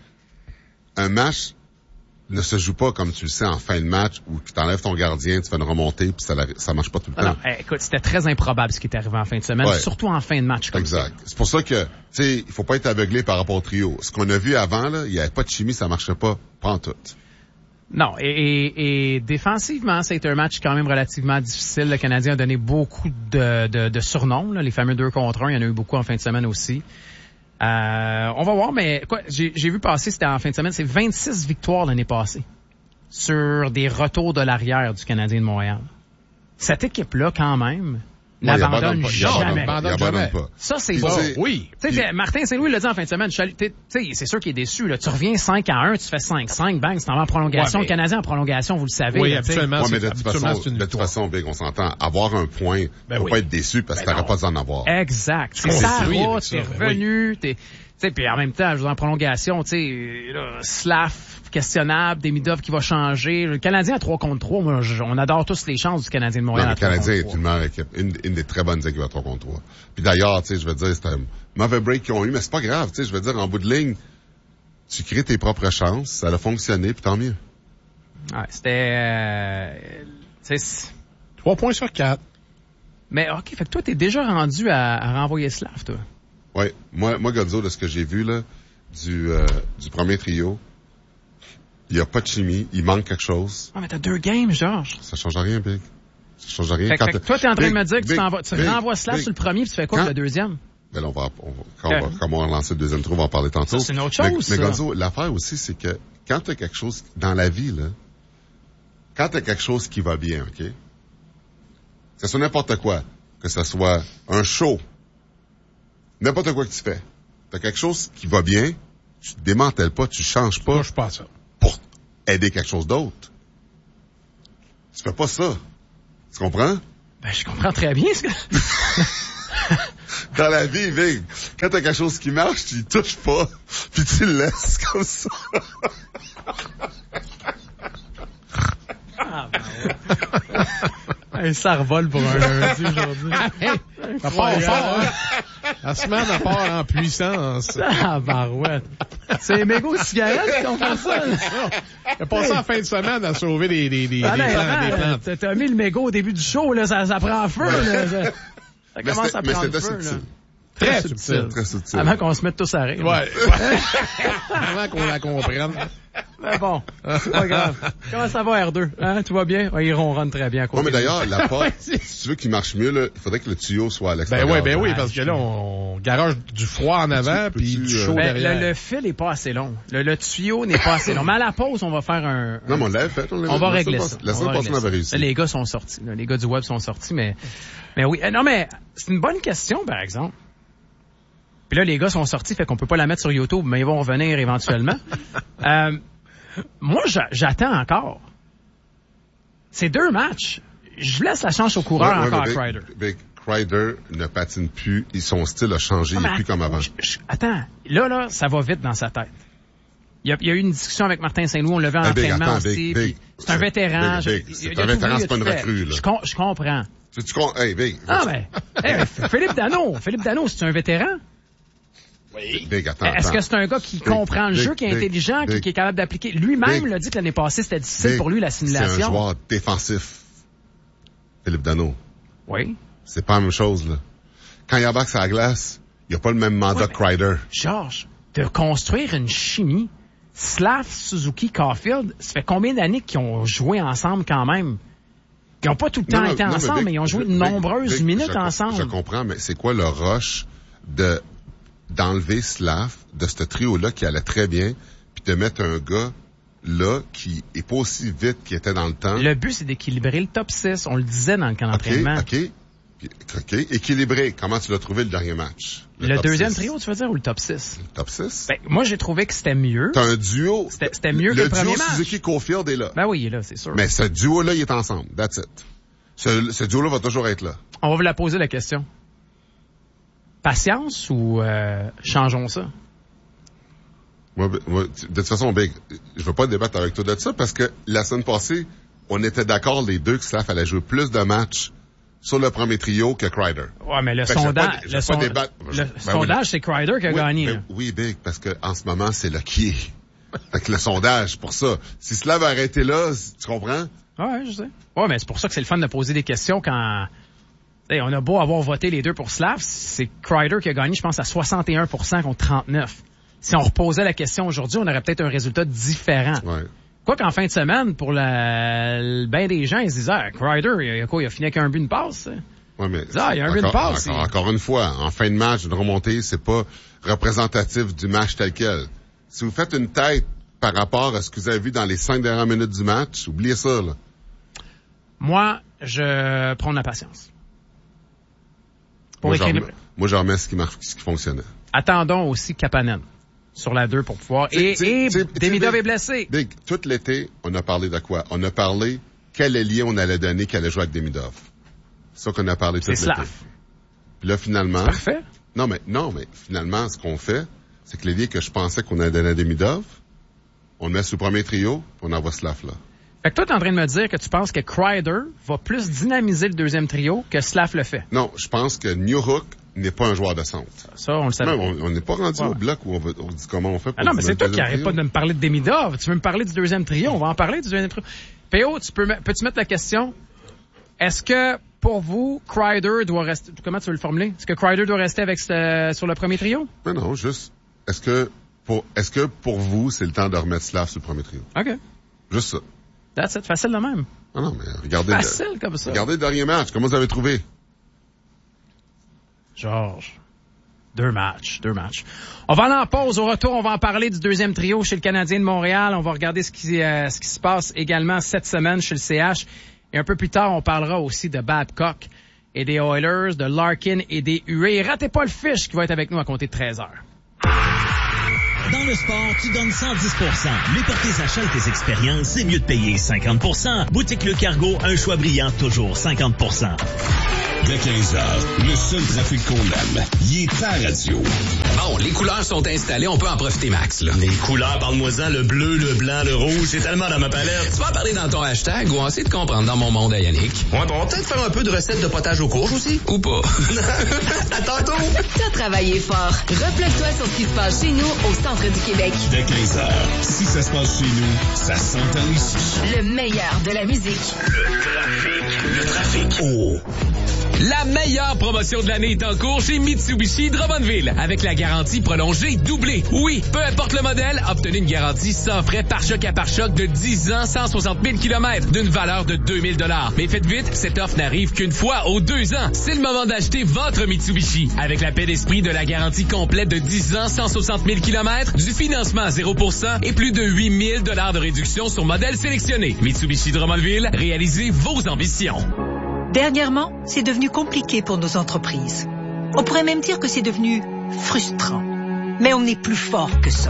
S1: un match ne se joue pas, comme tu le sais, en fin de match où tu t'enlèves ton gardien, tu fais une remontée, puis ça, ça marche pas tout le
S3: non,
S1: temps.
S3: Non, écoute, c'était très improbable ce qui est arrivé en fin de semaine, ouais. surtout en fin de match. Comme
S1: exact.
S3: Ça.
S1: C'est pour ça que, tu sais, il faut pas être aveuglé par rapport au trio. Ce qu'on a vu avant, là, il y avait pas de chimie, ça marchait pas, pas en tout.
S3: Non, et, et, et défensivement, c'est un match quand même relativement difficile. Le Canadien a donné beaucoup de, de, de surnoms, là, les fameux deux contre un. Il y en a eu beaucoup en fin de semaine aussi. Euh, on va voir, mais quoi, j'ai, j'ai vu passer, c'était en fin de semaine, c'est vingt-six victoires l'année passée sur des retours de l'arrière du Canadien de Montréal. Cette équipe-là, quand même,
S1: ouais,
S3: n'abandonne
S1: pas,
S3: jamais.
S1: Il abandonne jamais. Pas.
S3: Ça, c'est bon. Oui. Tu sais, Martin Saint-Louis l'a dit en fin de semaine. Tu sais, c'est sûr qu'il est déçu. Là. Tu reviens cinq à un, tu fais cinq cinq, bang, c'est en prolongation. Ouais, mais... Le Canadien en prolongation, vous le savez.
S2: Oui,
S3: là,
S2: habituellement,
S1: ouais, mais de toute façon, de toute façon, Big, on s'entend. Avoir un point, ben faut oui. pas être déçu parce ben que t'aurais pas d'en avoir.
S3: Exact. C'est ça, route, t'es revenu, t'es... Tu sais, puis en même temps, je veux en prolongation, tu sais, Slav questionnable, Demidov qui va changer. Le Canadien à trois contre trois, moi, je, on adore tous les chances du Canadien de Montréal.
S1: Non, le Canadien est une meilleure équipe, une, une des très bonnes équipes à trois contre trois. Puis d'ailleurs, tu sais, je veux dire, c'est un mauvais break qu'ils ont eu, mais c'est pas grave, tu sais, je veux dire, en bout de ligne, tu crées tes propres chances, ça a fonctionné, puis tant mieux.
S3: Ouais, c'était, euh, c'est
S2: trois points sur quatre.
S3: Mais ok, fait que toi, t'es déjà rendu à, à renvoyer Slav, toi.
S1: Oui, moi, moi, Godzo, de ce que j'ai vu là, du, euh, du premier trio, il n'y a pas de chimie, il manque quelque chose.
S3: Ah, mais t'as deux games, Georges.
S1: Ça change rien, Big. Ça change rien.
S3: Fait,
S1: Quand
S3: fait que toi, t'es en train
S1: big,
S3: de me dire que
S1: big,
S3: tu, t'envoies, tu
S1: big,
S3: renvoies Slav
S1: big.
S3: sur le premier, puis tu fais quoi
S1: quand,
S3: pour le deuxième?
S1: Ben là, on va, on va, quand, okay. on va, quand on va relancer le deuxième trou, on va en parler tantôt.
S3: Ça, c'est une autre chose.
S1: Mais, mais Godzo, l'affaire aussi, c'est que quand t'as quelque chose dans la vie, là, quand t'as quelque chose qui va bien, OK? Que ce soit n'importe quoi, que ce soit un show, n'importe quoi que tu fais, t'as quelque chose qui va bien, tu te démantèles pas, tu changes pas.
S2: Moi, je pense ça.
S1: Pour aider quelque chose d'autre. Tu fais pas ça. Tu comprends?
S3: Ben, je comprends très bien ce que...
S1: Dans la vie, Big, quand t'as quelque chose qui marche, tu y touches pas, puis tu le laisses comme ça.
S3: Ah, ben ouais. Hey, ça revole pour un lundi aujourd'hui.
S2: Ça part fort, hein? La semaine, elle part en puissance.
S3: Ah, barouette. C'est les mégots de cigarettes qui ont fait ça, là.
S2: Il a passé hey. la fin de semaine à sauver des, des, des,
S3: ah,
S2: des,
S3: ben,
S2: plantes, des plantes.
S3: T'as, t'as mis le mégot au début du show, là, ça, ça prend feu, là. Ça, ça commence à prendre feu,
S1: subtil.
S3: là.
S2: Très,
S3: Très
S2: subtil.
S3: subtil.
S1: Très subtil.
S3: Avant qu'on se mette tous à rire.
S2: Ouais. Avant qu'on la comprenne.
S3: Mais bon, c'est pas grave. Comment ça va, R deux? Hein, tout va bien? Ouais, il ronronne très bien.
S1: Oui, mais d'ailleurs, la porte, si tu veux qu'il marche mieux, là, il faudrait que le tuyau soit à l'extérieur.
S2: Ben oui, ben oui, parce que là, on garage du froid en avant, puis du chaud
S3: ben,
S2: derrière.
S3: Le, le fil n'est pas assez long. Le, le tuyau n'est pas assez long. Mais à la pause, on va faire un... un...
S1: Non, mais on l'avait fait. On,
S3: on va régler ça.
S1: La semaine passée, on avait réussi.
S3: Là, les gars sont sortis. Là, les gars du web sont sortis, mais... Mais oui. Non, mais c'est une bonne question, par exemple. Puis là, les gars sont sortis, fait qu'on peut pas la mettre sur YouTube, mais ils vont revenir éventuellement. euh, moi, j'attends encore. C'est deux matchs. Je laisse la chance au coureur ouais, encore à Kreider.
S1: Big Kreider ne patine plus. Son style a changé. Non, il n'est plus comme avant. Je,
S3: je, attends. Là, là, ça va vite dans sa tête. Il y a, il y a eu une discussion avec Martin Saint-Louis. On l'a vu en hey, entraînement
S1: big,
S3: aussi.
S1: Big, big,
S3: c'est un vétéran.
S1: Big, big. C'est un vétéran, c'est pas une recrue. Là.
S3: Je, com- je comprends.
S1: Tu, tu, hey, Big.
S3: Ah, mais, hey, Philippe Danault. Philippe Danault, c'est un vétéran?
S1: Oui. Big, attends,
S3: Est-ce
S1: attends.
S3: que c'est un gars qui
S1: big,
S3: comprend le
S1: big,
S3: jeu, qui est
S1: big,
S3: intelligent,
S1: big,
S3: qui, qui est capable d'appliquer? Lui-même l'a dit que l'année passée, c'était difficile
S1: big,
S3: pour lui, la simulation.
S1: C'est un joueur défensif, Philippe Danault.
S3: Oui.
S1: C'est pas la même chose, là. Quand il embarque sur la glace, il n'y a pas le même mandat que Kreider.
S3: Georges, de construire une chimie, Slav, Suzuki, Caulfield, ça fait combien d'années qu'ils ont joué ensemble quand même? Ils n'ont pas tout le temps
S1: non,
S3: été
S1: non,
S3: ensemble, mais,
S1: mais,
S3: ils ont joué de
S1: big,
S3: nombreuses
S1: big,
S3: minutes
S1: je,
S3: ensemble.
S1: Je comprends, mais c'est quoi le rush de d'enlever Slav de ce trio-là qui allait très bien, puis de mettre un gars là qui est pas aussi vite qu'il était dans le temps?
S3: Le but, c'est d'équilibrer le top six. On le disait dans le camp d'entraînement.
S1: OK, OK. OK. Équilibré. Comment tu l'as trouvé le dernier match?
S3: Le, le deuxième six. Trio, tu veux dire, ou le top six?
S1: Le top six?
S3: Ben, moi, j'ai trouvé que c'était mieux.
S1: T'as un duo.
S3: C'était, c'était mieux le que le premier match.
S1: Le duo Suzuki-Caulfield est là.
S3: Ben oui, il est là, c'est sûr.
S1: Mais ce duo-là, il est ensemble. That's it. Ce, ce duo-là va toujours être là.
S3: On va vous la poser, la question. Patience ou euh, changeons ça?
S1: Moi, moi, de toute façon, Big, je veux pas débattre avec toi de ça parce que la semaine passée, on était d'accord les deux que Slav allait jouer plus de matchs sur le premier trio que Kreider.
S3: Ouais, mais le
S1: fait
S3: sondage,
S1: je vais pas, je vais
S3: le, son,
S1: débattre.
S3: le
S1: ben
S3: sondage,
S1: oui.
S3: c'est Kreider qui a
S1: oui,
S3: gagné.
S1: Ben, oui, Big, parce que en ce moment, c'est le qui est. Fait que le sondage, pour ça. Si Slav a arrêté là, tu comprends?
S3: Ouais, je sais. Ouais, mais c'est pour ça que c'est le fun de poser des questions quand... Hey, on a beau avoir voté les deux pour Slav, c'est Kreider qui a gagné, je pense, à soixante et un pour cent contre trente-neuf. Si on reposait la question aujourd'hui, on aurait peut-être un résultat différent.
S1: Ouais.
S3: Quoi qu'en fin de semaine, pour la, le ben des gens, ils se disaient, ah, Kreider, il a quoi, il a fini avec un but de passe?
S1: Ouais, mais
S3: ah, il y a un but de passe.
S1: Encore, encore une fois, en fin de match, une remontée, c'est pas représentatif du match tel quel. Si vous faites une tête par rapport à ce que vous avez vu dans les cinq dernières minutes du match, oubliez ça, là.
S3: Moi, je prends de la patience. Pour
S1: moi,
S3: équilibrer.
S1: je remets, moi, je remets ce qui marche, ce qui fonctionnait.
S3: Attendons aussi Kapanen sur la deux pour pouvoir. Et, et Demidov est blessé.
S1: Big, tout l'été, on a parlé de quoi? On a parlé quel ailier on allait donner, qu'elle allait jouer avec Demidov. C'est ça qu'on a parlé tout l'été.
S3: C'est Slav.
S1: Puis là, finalement...
S3: C'est parfait.
S1: Non, mais, non, mais finalement, ce qu'on fait, c'est que l'ailier que je pensais qu'on allait donner à Demidov, on le met sur le premier trio, puis on envoie Slav là.
S3: Fait que toi, t'es en train de me dire que tu penses que Kreider va plus dynamiser le deuxième trio que Slav le fait.
S1: Non, je pense que Newhook n'est pas un joueur de centre.
S3: Ça, on le savait.
S1: Même, on n'est pas rendu
S3: ouais.
S1: au bloc où on, veut, on dit comment on fait pour...
S3: Ah non, mais c'est toi qui arrête pas de me parler de Demidov. Tu veux me parler du deuxième trio. On va en parler du deuxième trio. P O, tu peux, peux-tu mettre la question? Est-ce que, pour vous, Kreider doit rester... Comment tu veux le formuler? Est-ce que Kreider doit rester avec ce, sur le premier trio?
S1: Mais non, juste... Est-ce que, pour, est-ce que pour vous, c'est le temps de remettre Slav sur le premier trio?
S3: OK.
S1: Juste ça.
S3: That's it. Facile de même.
S1: Ah non, mais regardez...
S3: Facile
S1: le,
S3: comme ça.
S1: Regardez le dernier match. Comment vous avez trouvé?
S3: Georges. Deux matchs, deux matchs. On va aller en pause. Au retour, on va en parler du deuxième trio chez le Canadien de Montréal. On va regarder ce qui, euh, ce qui se passe également cette semaine chez le C H. Et un peu plus tard, on parlera aussi de Babcock et des Oilers, de Larkin et des Huet. Et ratez pas le fiche qui va être avec nous à compter de treize heures.
S7: Dans le sport, tu donnes cent dix pour cent. Mais pour tes achats et tes expériences, c'est mieux de payer cinquante pour cent. Boutique Le Cargo, un choix brillant, toujours cinquante pour cent.
S10: Dès quinze heures, le seul trafic qu'on aime, il est à radio.
S14: Bon, les couleurs sont installées, on peut en profiter max, là.
S7: Les couleurs, parle-moi-en, le bleu, le blanc, le rouge, c'est tellement dans ma palette.
S14: Tu vas en parler dans ton hashtag ou essayer de comprendre dans mon monde à Yannick.
S7: Ouais, bon, on va peut-être faire un peu de recettes de potage aux courges aussi.
S14: Ou pas.
S7: À tantôt!
S11: T'as travaillé fort. Replug-toi sur ce qui se passe chez nous au centre du Québec.
S10: Dès quinze heures, si ça se passe chez nous, ça s'entend ici.
S11: Le meilleur de la musique.
S10: Le trafic. Le trafic.
S14: Oh! La meilleure promotion de l'année est en cours chez Mitsubishi Drummondville avec la garantie prolongée doublée. Oui, peu importe le modèle, obtenez une garantie sans frais pare-choc à pare-choc de dix ans, cent soixante mille kilomètres d'une valeur de deux mille dollars. Mais faites vite, cette offre n'arrive qu'une fois aux deux ans. C'est le moment d'acheter votre Mitsubishi. Avec la paix d'esprit de la garantie complète de dix ans, cent soixante mille kilomètres, du financement à zéro pour cent et plus de huit mille dollars de réduction sur modèles sélectionnés. Mitsubishi Drummondville, réalisez vos ambitions.
S15: Dernièrement, c'est devenu compliqué pour nos entreprises. On pourrait même dire que c'est devenu frustrant. Mais on est plus fort que ça.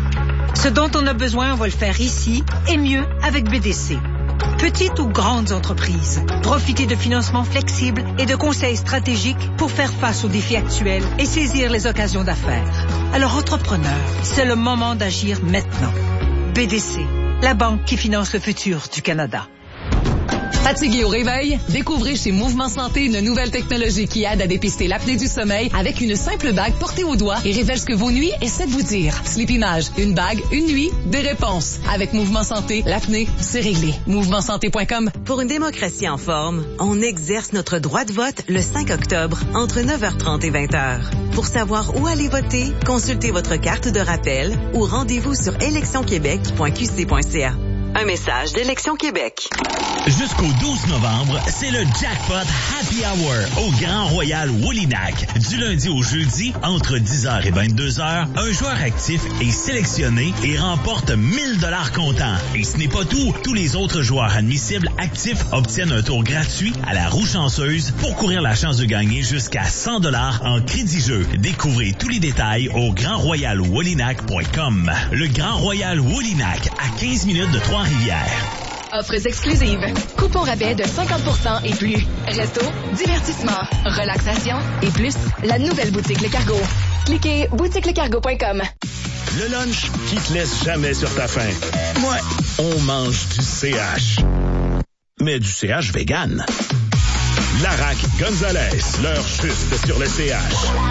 S15: Ce dont on a besoin, on va le faire ici, et mieux avec B D C. Petites ou grandes entreprises, profitez de financements flexibles et de conseils stratégiques pour faire face aux défis actuels et saisir les occasions d'affaires. Alors, entrepreneurs, c'est le moment d'agir maintenant. B D C, la banque qui finance le futur du Canada.
S11: Fatigué au réveil? Découvrez chez Mouvement Santé une nouvelle technologie qui aide à dépister l'apnée du sommeil avec une simple bague portée au doigt et révèle ce que vos nuits essaient de vous dire. Sleepinage, une bague, une nuit, des réponses. Avec Mouvement Santé, l'apnée, c'est réglé. mouvement santé point com.
S16: Pour une démocratie en forme, on exerce notre droit de vote le cinq octobre entre neuf heures trente et vingt heures. Pour savoir où aller voter, consultez votre carte de rappel ou rendez-vous sur élection québec point q c point c a. Un message d'Élection Québec.
S7: Jusqu'au douze novembre, c'est le Jackpot Happy Hour au Grand Royal Woolinac. Du lundi au jeudi, entre dix heures et vingt-deux heures, un joueur actif est sélectionné et remporte mille dollars comptant. Et ce n'est pas tout. Tous les autres joueurs admissibles actifs obtiennent un tour gratuit à la roue chanceuse pour courir la chance de gagner jusqu'à cent dollars en crédit-jeu. Découvrez tous les détails au grand royal woolinac point com. Le Grand Royal Woolinac, à quinze minutes de Trois-Rivières.
S17: Offres exclusives. Coupons rabais de cinquante pour cent et plus. Resto, divertissement, relaxation et plus. La nouvelle boutique Le Cargo. Cliquez boutique le cargo point com.
S10: Le lunch qui te laisse jamais sur ta faim. Ouais, on mange du C H. Mais du C H vegan. Larac Gonzalez, leur juste sur le C H.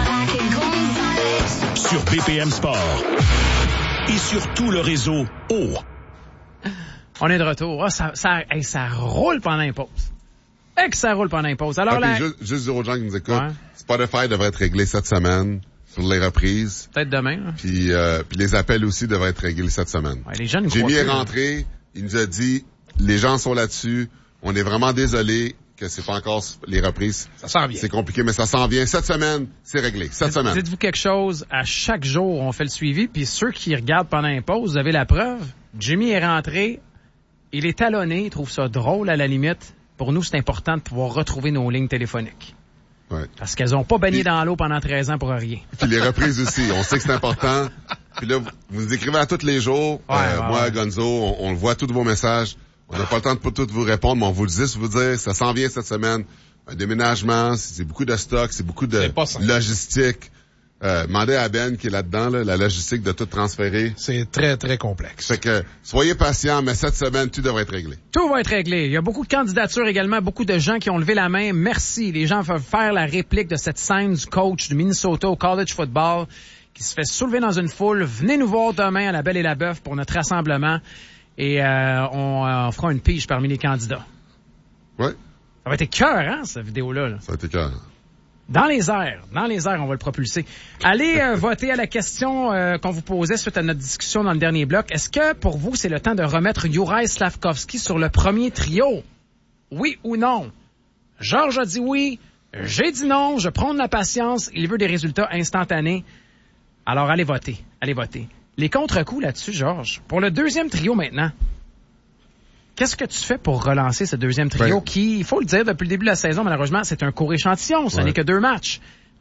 S10: Sur B P M Sport. Et sur tout le réseau O.
S3: On est de retour. Oh, ça, ça, hey, ça roule pendant une pause. Et que ça roule pendant une pause. Alors,
S1: ah,
S3: là...
S1: juste, juste dire aux gens qui nous écoutent, ouais. Spotify devrait être réglé cette semaine sur les reprises.
S3: Peut-être demain. Hein.
S1: Puis, euh, puis les appels aussi devraient être réglés cette semaine.
S3: Ouais, les jeunes
S1: Jimmy est rentré, il nous a dit, les gens sont là-dessus, on est vraiment désolé que c'est pas encore les reprises.
S2: Ça s'en vient.
S1: C'est compliqué, mais ça s'en vient. Cette semaine, c'est réglé. Cette
S3: Dites,
S1: semaine.
S3: Dites-vous quelque chose, à chaque jour, on fait le suivi, puis ceux qui regardent pendant une pause, vous avez la preuve. Jimmy est rentré, il est talonné, il trouve ça drôle à la limite. Pour nous, c'est important de pouvoir retrouver nos lignes téléphoniques.
S1: Ouais.
S3: Parce qu'elles ont pas baigné puis, dans l'eau pendant treize ans pour rien.
S1: Puis les reprises aussi, on sait que c'est important. Puis là, vous, vous nous écrivez à tous les jours.
S3: Ouais,
S1: euh,
S3: ouais,
S1: moi,
S3: ouais.
S1: Gonzo, on, on voit tous vos messages. On n'a pas le temps de pas tous vous répondre, mais on vous le dit, vous dire, ça s'en vient cette semaine. Un déménagement, c'est beaucoup de stock, c'est beaucoup de logistique. Euh, demandez à Ben qui est là-dedans, là, la logistique de tout transférer.
S2: C'est très, très complexe.
S1: Fait que, soyez patients, mais cette semaine, tout devrait être réglé.
S3: Tout va être réglé. Il y a beaucoup de candidatures également, beaucoup de gens qui ont levé la main. Merci. Les gens veulent faire la réplique de cette scène du coach du Minnesota au college football qui se fait soulever dans une foule. Venez nous voir demain à la Belle et la Bœuf pour notre rassemblement et euh, on, euh, on fera une pige parmi les candidats.
S1: Oui.
S3: Ça va être écœurant, hein, cette vidéo-là. Là.
S1: Ça va être écœurant.
S3: Dans les airs, dans les airs, on va le propulser. Allez euh, voter à la question euh, qu'on vous posait suite à notre discussion dans le dernier bloc. Est-ce que, pour vous, c'est le temps de remettre Juraj Slafkovský sur le premier trio? Oui ou non? Georges a dit oui, j'ai dit non, je prône la patience, il veut des résultats instantanés. Alors, allez voter, allez voter. Les contre-coups là-dessus, Georges, pour le deuxième trio maintenant, qu'est-ce que tu fais pour relancer ce deuxième trio
S1: ouais.
S3: qui, il faut le dire, depuis le début de la saison, malheureusement, c'est un court échantillon. Ce ouais. n'est que deux matchs.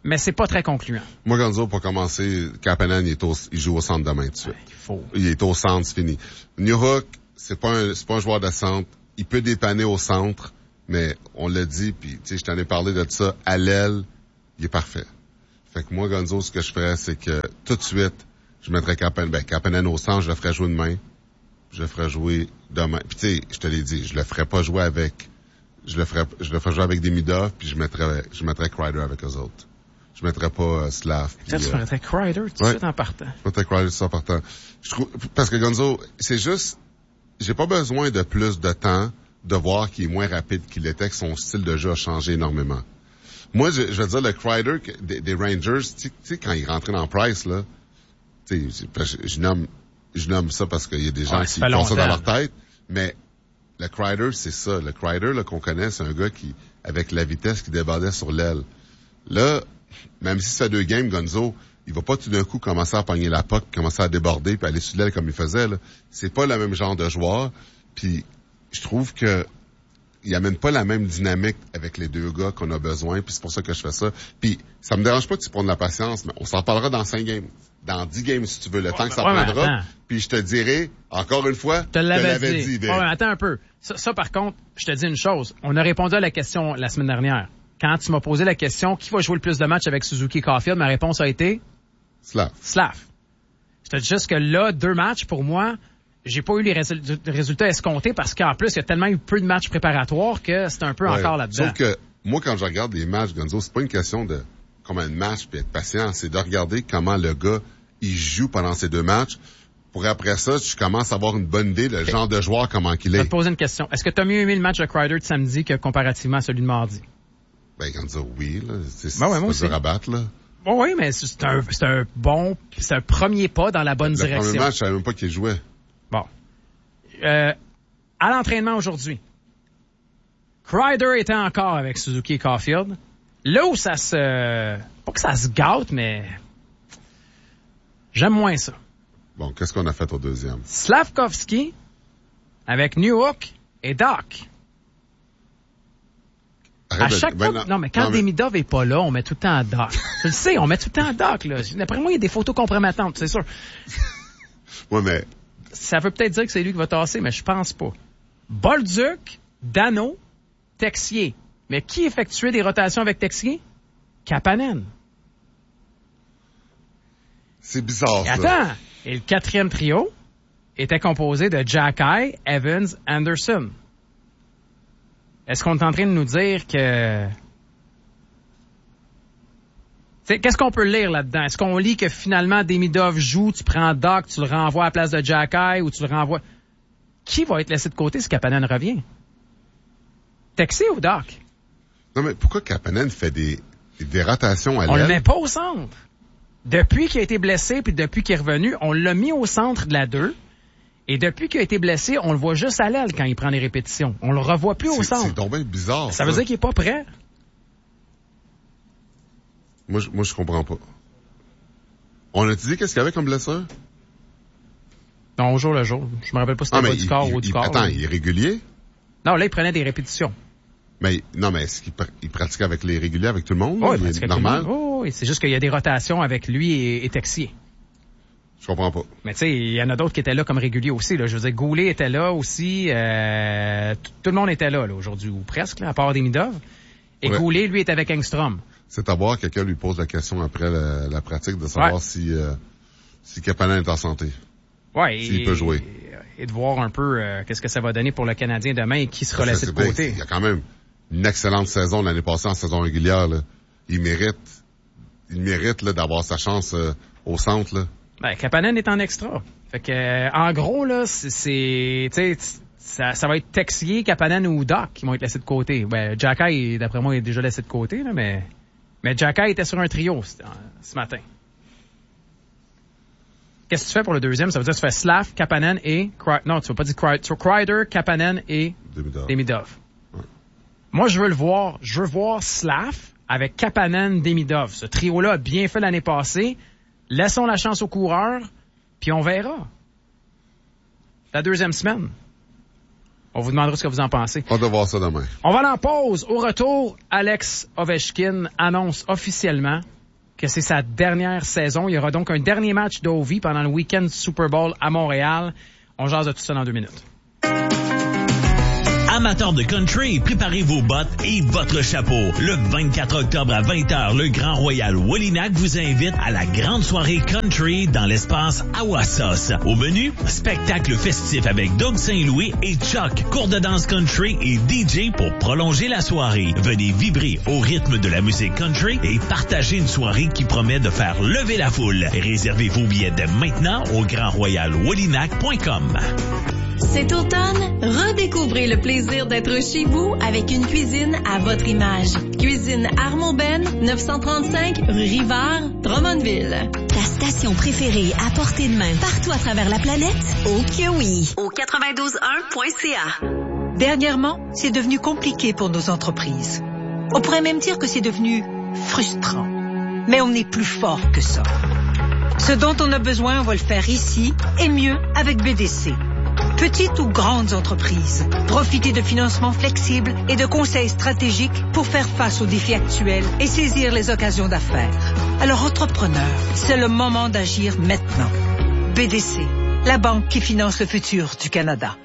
S3: mais c'est pas très concluant.
S1: Moi, Gonzo, pour commencer, Kapanen, il, est au, il joue au centre demain tout de suite.
S3: Ouais, il faut.
S1: Il est au centre, c'est fini. Newhook, c'est pas un, c'est pas un joueur de centre. Il peut dépanner au centre, mais on l'a dit, puis tu sais, je t'en ai parlé de ça, à l'aile, il est parfait. Fait que moi, Gonzo, ce que je ferais, c'est que tout de suite, je mettrais Kapanen, ben, Kapanen au centre, je le ferais jouer demain. Je le ferais jouer demain. Puis tu sais, je te l'ai dit, je le ferais pas jouer avec, je le ferais, je le ferais jouer avec Demidov, puis je mettrais, je mettrais Kreider avec eux autres. Je mettrais pas euh, Slav.
S3: Ça, tu mettrais Kreider tout de
S1: ouais,
S3: suite en partant.
S1: Je mettrais Kreider tout de suite en partant. Je trouve, parce que Gonzo, c'est juste, j'ai pas besoin de plus de temps de voir qu'il est moins rapide qu'il était, que son style de jeu a changé énormément. Moi, je, je veux dire, le Kreider des, des Rangers, tu sais, quand il rentrait dans Price, là, tu sais, je, je nomme, je nomme ça parce qu'il y a des gens
S3: ouais,
S1: qui font ça dans leur tête, mais le Kreider, c'est ça. Le Kreider, là, qu'on connaît, c'est un gars qui, avec la vitesse, qui débordait sur l'aile. Là, même si ça fait deux games, Gonzo, il va pas tout d'un coup commencer à pogner la puck, commencer à déborder puis aller sur l'aile comme il faisait, là. C'est pas le même genre de joueur. Puis, je trouve que il amène pas la même dynamique avec les deux gars qu'on a besoin, puis c'est pour ça que je fais ça. Puis, ça me dérange pas que tu prennes de la patience, mais on s'en parlera dans cinq games. Dans dix games, si tu veux, le ouais, temps que ça
S3: ouais,
S1: prendra. Puis je te dirai, encore une fois,
S3: je te l'avais
S1: dit.
S3: dit. Ouais, attends un peu. Ça, ça, par contre, je te dis une chose. On a répondu à la question la semaine dernière. Quand tu m'as posé la question, qui va jouer le plus de matchs avec Suzuki Caulfield, ma réponse a été...
S1: Slav.
S3: Slav. Je te dis juste que là, deux matchs, pour moi, j'ai pas eu les résul- résultats escomptés parce qu'en plus, il y a tellement eu peu de matchs préparatoires que c'est un peu ouais, encore là-dedans.
S1: Sauf que, moi, quand je regarde les matchs, Gonzo, c'est pas une question de combien de matchs puis être patient, c'est de regarder comment le gars, il joue pendant ces deux matchs. Pour après ça, tu commences à avoir une bonne idée, le okay. genre de joueur, comment qu'il est.
S3: Je vais te poser une question. Est-ce que tu as mieux aimé le match de Kreider de samedi que comparativement à celui de mardi?
S1: Ben, Gonzo, oui, là. C'est,
S3: ben ouais,
S1: c'est
S3: pas
S1: dur à battre, là.
S3: Bon, oui, mais c'est un, c'est un bon, c'est un premier pas dans la bonne
S1: le
S3: direction.
S1: Le premier match, je savais même pas qu'il jouait.
S3: Bon. Euh, à l'entraînement aujourd'hui, Kreider était encore avec Suzuki Caulfield. Là où ça se... Pas que ça se gâte, mais... J'aime moins ça.
S1: Bon, qu'est-ce qu'on a fait au deuxième?
S3: Slavkovski avec Newhook et Doc.
S1: Arrête
S3: à chaque
S1: de... ben
S3: fois...
S1: non,
S3: non, mais quand mais... Demidov est pas là, on met tout le temps à Doc. Tu le sais, on met tout le temps à Doc, là. D'après moi, il y a des photos compromettantes, c'est sûr.
S1: Ouais, mais...
S3: Ça veut peut-être dire que c'est lui qui va tasser, mais je pense pas. Bolduc, Dano, Texier. Mais qui effectuait des rotations avec Texier? Kapanen.
S1: C'est bizarre,
S3: et attends, ça. Et le quatrième trio était composé de Jacky, Evans, Anderson. Est-ce qu'on est en train de nous dire que... T'sais, qu'est-ce qu'on peut lire là-dedans? Est-ce qu'on lit que finalement Demidov joue, tu prends Doc, tu le renvoies à la place de Jacky ou tu le renvoies... Qui va être laissé de côté si Kapanen revient? Texier ou Doc?
S1: Non, mais pourquoi Kapanen fait des, des rotations à l'aile?
S3: On le met pas au centre. Depuis qu'il a été blessé puis depuis qu'il est revenu, on l'a mis au centre de la deux. Et depuis qu'il a été blessé, on le voit juste à l'aile quand il prend les répétitions. On le revoit plus
S1: c'est,
S3: au centre.
S1: C'est donc bien bizarre.
S3: Ça, ça
S1: veut
S3: dire qu'il est pas prêt.
S1: Moi, je, moi, je comprends pas. On a dit qu'est-ce qu'il y avait comme blessure?
S3: Non, au jour le jour. Je me rappelle pas si c'était ah, pas du corps ou du corps.
S1: Attends,
S3: ou...
S1: il est régulier?
S3: Non, là, il prenait des répétitions.
S1: Mais, non, mais est-ce qu'il pr- il pratique avec les réguliers, avec tout le monde?
S3: Oui,
S1: il
S3: il
S1: est normal?
S3: Oh, oui, c'est juste qu'il y a des rotations avec lui et, et Texier.
S1: Je comprends pas.
S3: Mais tu sais, il y en a d'autres qui étaient là comme réguliers aussi. Là. Je veux dire, Goulet était là aussi. Euh, t- tout le monde était là, là aujourd'hui, ou presque, là, à part Demidov. Et ouais. Goulet, lui, était avec Engstrom.
S1: C'est à voir, quelqu'un lui pose la question après la, la pratique de savoir ouais. si, euh, si Kapanen est en santé.
S3: Ouais.
S1: S'il
S3: et,
S1: peut jouer.
S3: Et de voir un peu euh, qu'est-ce que ça va donner pour le Canadien demain et qui sera laissé de côté.
S1: Il y a quand même une excellente saison l'année passée en saison régulière. Là. Il mérite, il mérite là, d'avoir sa chance euh, au centre. Là.
S3: Ben, Kapanen est en extra. Fait que, euh, en gros, là, c'est, c'est tu sais, ça, ça va être Texier, Kapanen ou Doc qui vont être laissés de côté. Ben, Jacky, d'après moi, est déjà laissé de côté, là, mais, mais Jacky était sur un trio ce matin. Qu'est-ce que tu fais pour le deuxième? Ça veut dire que tu fais Slav, Kapanen et... Non, tu vas pas dire Kreider. Tu vas Kreider, Kapanen et
S1: Demidov.
S3: Demidov. Ouais. Moi, je veux le voir. Je veux voir Slav avec Kapanen, Demidov. Ce trio-là a bien fait l'année passée. Laissons la chance aux coureurs, puis on verra. La deuxième semaine. On vous demandera ce que vous en pensez.
S1: On va voir ça demain.
S3: On va aller en pause. Au retour, Alex Ovechkin annonce officiellement que c'est sa dernière saison. Il y aura donc un dernier match d'Ovi pendant le week-end du Super Bowl à Montréal. On jase de tout ça dans deux minutes.
S7: Amateurs de country, préparez vos bottes et votre chapeau. Le vingt-quatre octobre à vingt heures, le Grand Royal Wolinak vous invite à la grande soirée country dans l'espace Awassos. Au menu, spectacle festif avec Doug Saint-Louis et Chuck, cours de danse country et D J pour prolonger la soirée. Venez vibrer au rythme de la musique country et partager une soirée qui promet de faire lever la foule. Réservez vos billets dès maintenant au grand royal wolinak point com.
S4: Cet automne, redécouvrez le plaisir d'être chez vous avec une cuisine à votre image. Cuisine Armand-Ben, neuf cent trente-cinq rue Rivard, Drummondville.
S18: Ta station préférée à portée de main partout à travers la planète? Oh que oui!
S4: Au quatre-vingt-douze un point c a.
S15: Dernièrement, c'est devenu compliqué pour nos entreprises. On pourrait même dire que c'est devenu frustrant. Mais on est plus fort que ça. Ce dont on a besoin, on va le faire ici et mieux avec B D C. Petites ou grandes entreprises, profitez de financements flexibles et de conseils stratégiques pour faire face aux défis actuels et saisir les occasions d'affaires. Alors, entrepreneurs, c'est le moment d'agir maintenant. B D C, la banque qui finance le futur du Canada.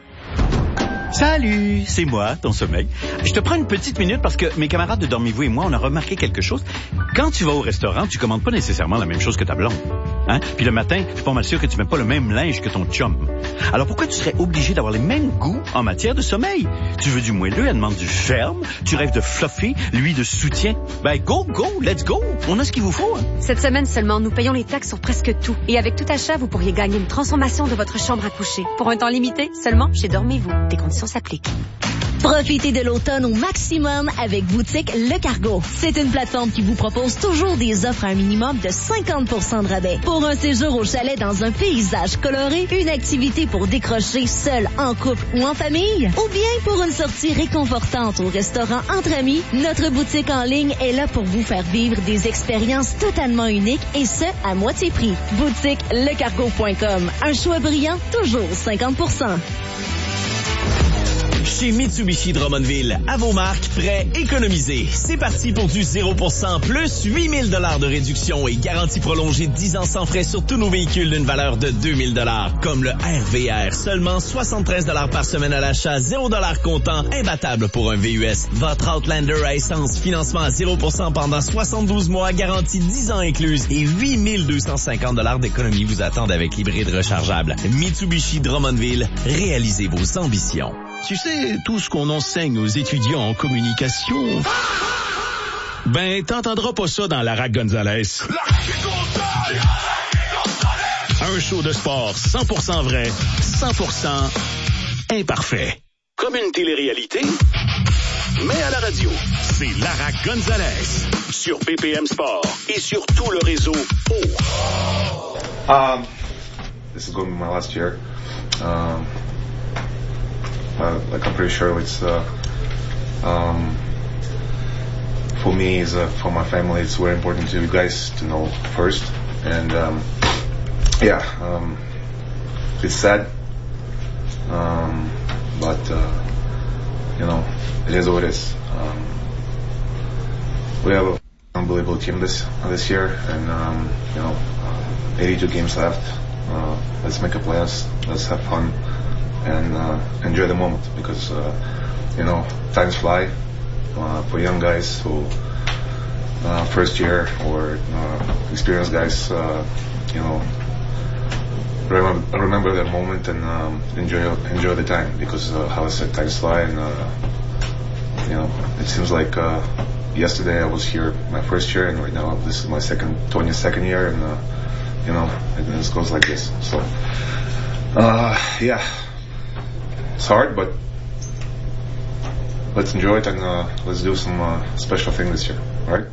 S19: Salut, c'est moi, ton sommeil. Je te prends une petite minute parce que mes camarades de Dormez-vous et moi, on a remarqué quelque chose. Quand tu vas au restaurant, tu commandes pas nécessairement la même chose que ta blonde. Hein? Puis le matin, je suis pas mal sûr que tu mets pas le même linge que ton chum. Alors pourquoi tu serais obligé d'avoir les mêmes goûts en matière de sommeil? Tu veux du moelleux, elle demande du ferme. Tu rêves de fluffy, lui de soutien. Ben go, go, let's go. On a ce qu'il vous faut. Hein?
S20: Cette semaine seulement, nous payons les taxes sur presque tout. Et avec tout achat, vous pourriez gagner une transformation de votre chambre à coucher. Pour un temps limité, seulement chez Dormez-vous. Des conditions s'appliquent.
S18: Profitez de l'automne au maximum avec Boutique Le Cargo. C'est une plateforme qui vous propose toujours des offres à un minimum de cinquante pour cent de rabais. Pour un séjour au chalet dans un paysage coloré, une activité pour décrocher seul, en couple ou en famille, ou bien pour une sortie réconfortante au restaurant entre amis, notre boutique en ligne est là pour vous faire vivre des expériences totalement uniques et ce, à moitié prix. Boutique le cargo point com. Un choix brillant, toujours cinquante pour cent.
S7: Chez Mitsubishi Drummondville, à vos marques, prêts, économisés. C'est parti pour du zéro pour cent plus huit mille dollars de réduction et garantie prolongée de dix ans sans frais sur tous nos véhicules d'une valeur de deux mille dollars. Comme le R V R, seulement soixante-treize dollars par semaine à l'achat, zéro dollars comptant, imbattable pour un V U S. Votre Outlander à essence, financement à zéro pour cent pendant soixante-douze mois, garantie dix ans incluse et huit mille deux cent cinquante dollars d'économie vous attendent avec l'hybride rechargeable. Mitsubishi Drummondville, réalisez vos ambitions.
S19: Tu sais, tout ce qu'on enseigne aux étudiants en communication... Ben, t'entendras pas ça dans Lara Gonzalez. Un show de sport cent pour cent vrai, cent pour cent imparfait. Comme une télé-réalité, mais à la radio. C'est Lara Gonzalez sur B P M Sport et sur tout le réseau O.
S21: Um, this is going to be my last year. Um... Uh, like I'm pretty sure it's uh, um, for me, is uh, for my family, it's very important to you guys to know first. And um, yeah, um, it's sad, um, but uh, you know, it is what it is. Um, we have an unbelievable team this this year, and um, you know, uh, eighty-two games left. Uh, let's make a playoffs. Let's have fun. And uh, enjoy the moment because, uh, you know, times fly uh, for young guys who uh, first year or uh, experienced guys, uh, you know, remember, remember that moment and um, enjoy enjoy the time because, uh, how I said, times fly and, uh, you know, it seems like uh, yesterday I was here my first year and right now this is my second, twenty-second year and, uh, you know, it just goes like this. So, uh, yeah. It's hard, but let's enjoy it and uh, let's do some uh, special things this year, all right?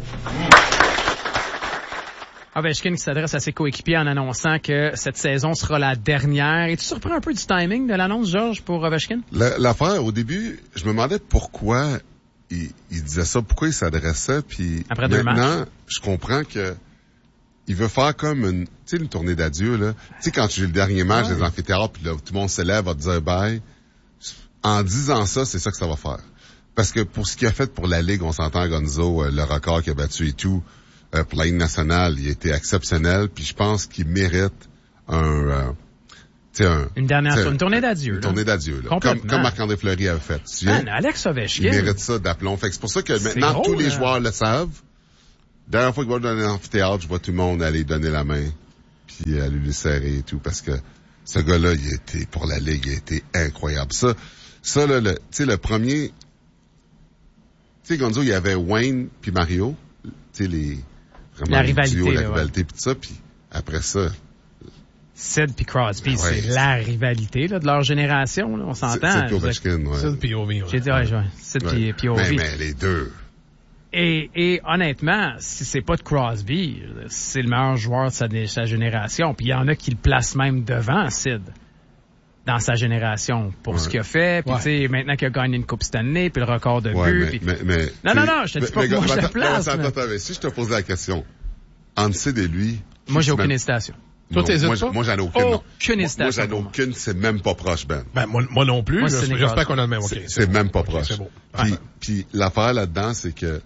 S3: Ovechkin qui s'adresse à ses coéquipiers en annonçant que cette saison sera la dernière. Et tu surprends un peu du timing de l'annonce, Georges, pour Ovechkin?
S1: L'affaire, au début, je me demandais pourquoi il, il disait ça, pourquoi il s'adressait, puis
S3: après deux
S1: maintenant,
S3: matchs.
S1: Je comprends que il veut faire comme une, tu sais, une tournée d'adieu, là. Tu sais, quand tu joues le dernier match
S3: ouais.
S1: des amphithéâtres, puis là, tout le monde se lève, va te dire bye. en disant ça, c'est ça que ça va faire. Parce que pour ce qu'il a fait pour la Ligue, on s'entend, Gonzo, euh, le record qu'il a battu et tout, euh, pour la Ligue nationale, il a été exceptionnel, puis je pense qu'il mérite un... Euh, Un,
S3: une dernière une tournée d'adieu.
S1: Une tournée d'adieu, là. Comme, comme Marc-André Fleury avait fait. Tu
S3: Man, Alex Ovechkin.
S1: Il mérite ça d'aplomb. Fait que c'est pour ça que maintenant, gros, tous les là. joueurs le savent. Dernière fois qu'il va dans un amphithéâtre, je vois tout le monde aller donner la main, puis aller lui serrer et tout, parce que ce gars-là, il a été, pour la Ligue, il a été incroyable. Ça, ça, là, le, tu sais, le premier, tu sais, Gonzo, il y avait Wayne puis Mario, tu sais, les,
S3: vraiment, la les rivalité, duos,
S1: la
S3: là,
S1: rivalité
S3: ouais.
S1: pis tout ça, puis après ça,
S3: Sid puis Crosby, ouais, c'est, c'est la rivalité là, de leur génération, là, on s'entend.
S1: Sid puis Ovechkin, ouais.
S2: Sid puis Ovi, ouais.
S3: J'ai dit, ouais, ouais. Sid puis ouais. Ovi.
S1: Mais, mais les deux.
S3: Et, et honnêtement, si c'est pas de Crosby, c'est le meilleur joueur de sa, de sa génération. Puis il y en a qui le placent même devant Sid dans sa génération pour ouais. ce qu'il a fait. Puis ouais. tu sais, maintenant qu'il a gagné une Coupe Stanley, puis le record de
S1: ouais,
S3: but.
S1: Mais,
S3: puis...
S1: mais, mais,
S3: non, non, non, je te dis pas que moi je le place.
S1: Attends, attends, mais si je te posais la question, entre Sid et lui...
S3: Moi, j'ai aucune hésitation.
S2: Toi, t'hésites
S1: moi,
S2: pas?
S1: Moi, j'en ai aucune.
S3: Aucune hésitation.
S1: Moi, j'en ai aucune, c'est même pas proche, Ben.
S2: Ben, moi, moi non plus. Moi, là, j'espère qu'on a le même. Okay,
S1: c'est c'est
S2: bon.
S1: même pas
S2: okay,
S1: proche.
S2: C'est beau.
S1: Puis,
S2: ah.
S1: puis l'affaire là-dedans, c'est que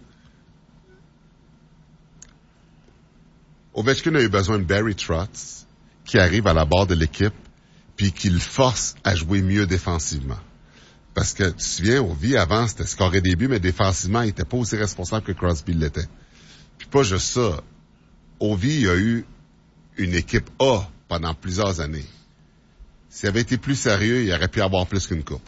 S1: Ovechkin a eu besoin de Barry Trotz, qui arrive à la barre de l'équipe, puis qui le force à jouer mieux défensivement. Parce que, tu te souviens, Ovi, avant, c'était scorer des buts, mais défensivement, il était pas aussi responsable que Crosby l'était. Puis pas juste ça. Ovi a eu une équipe A pendant plusieurs années. S'il avait été plus sérieux, il aurait pu avoir plus qu'une coupe.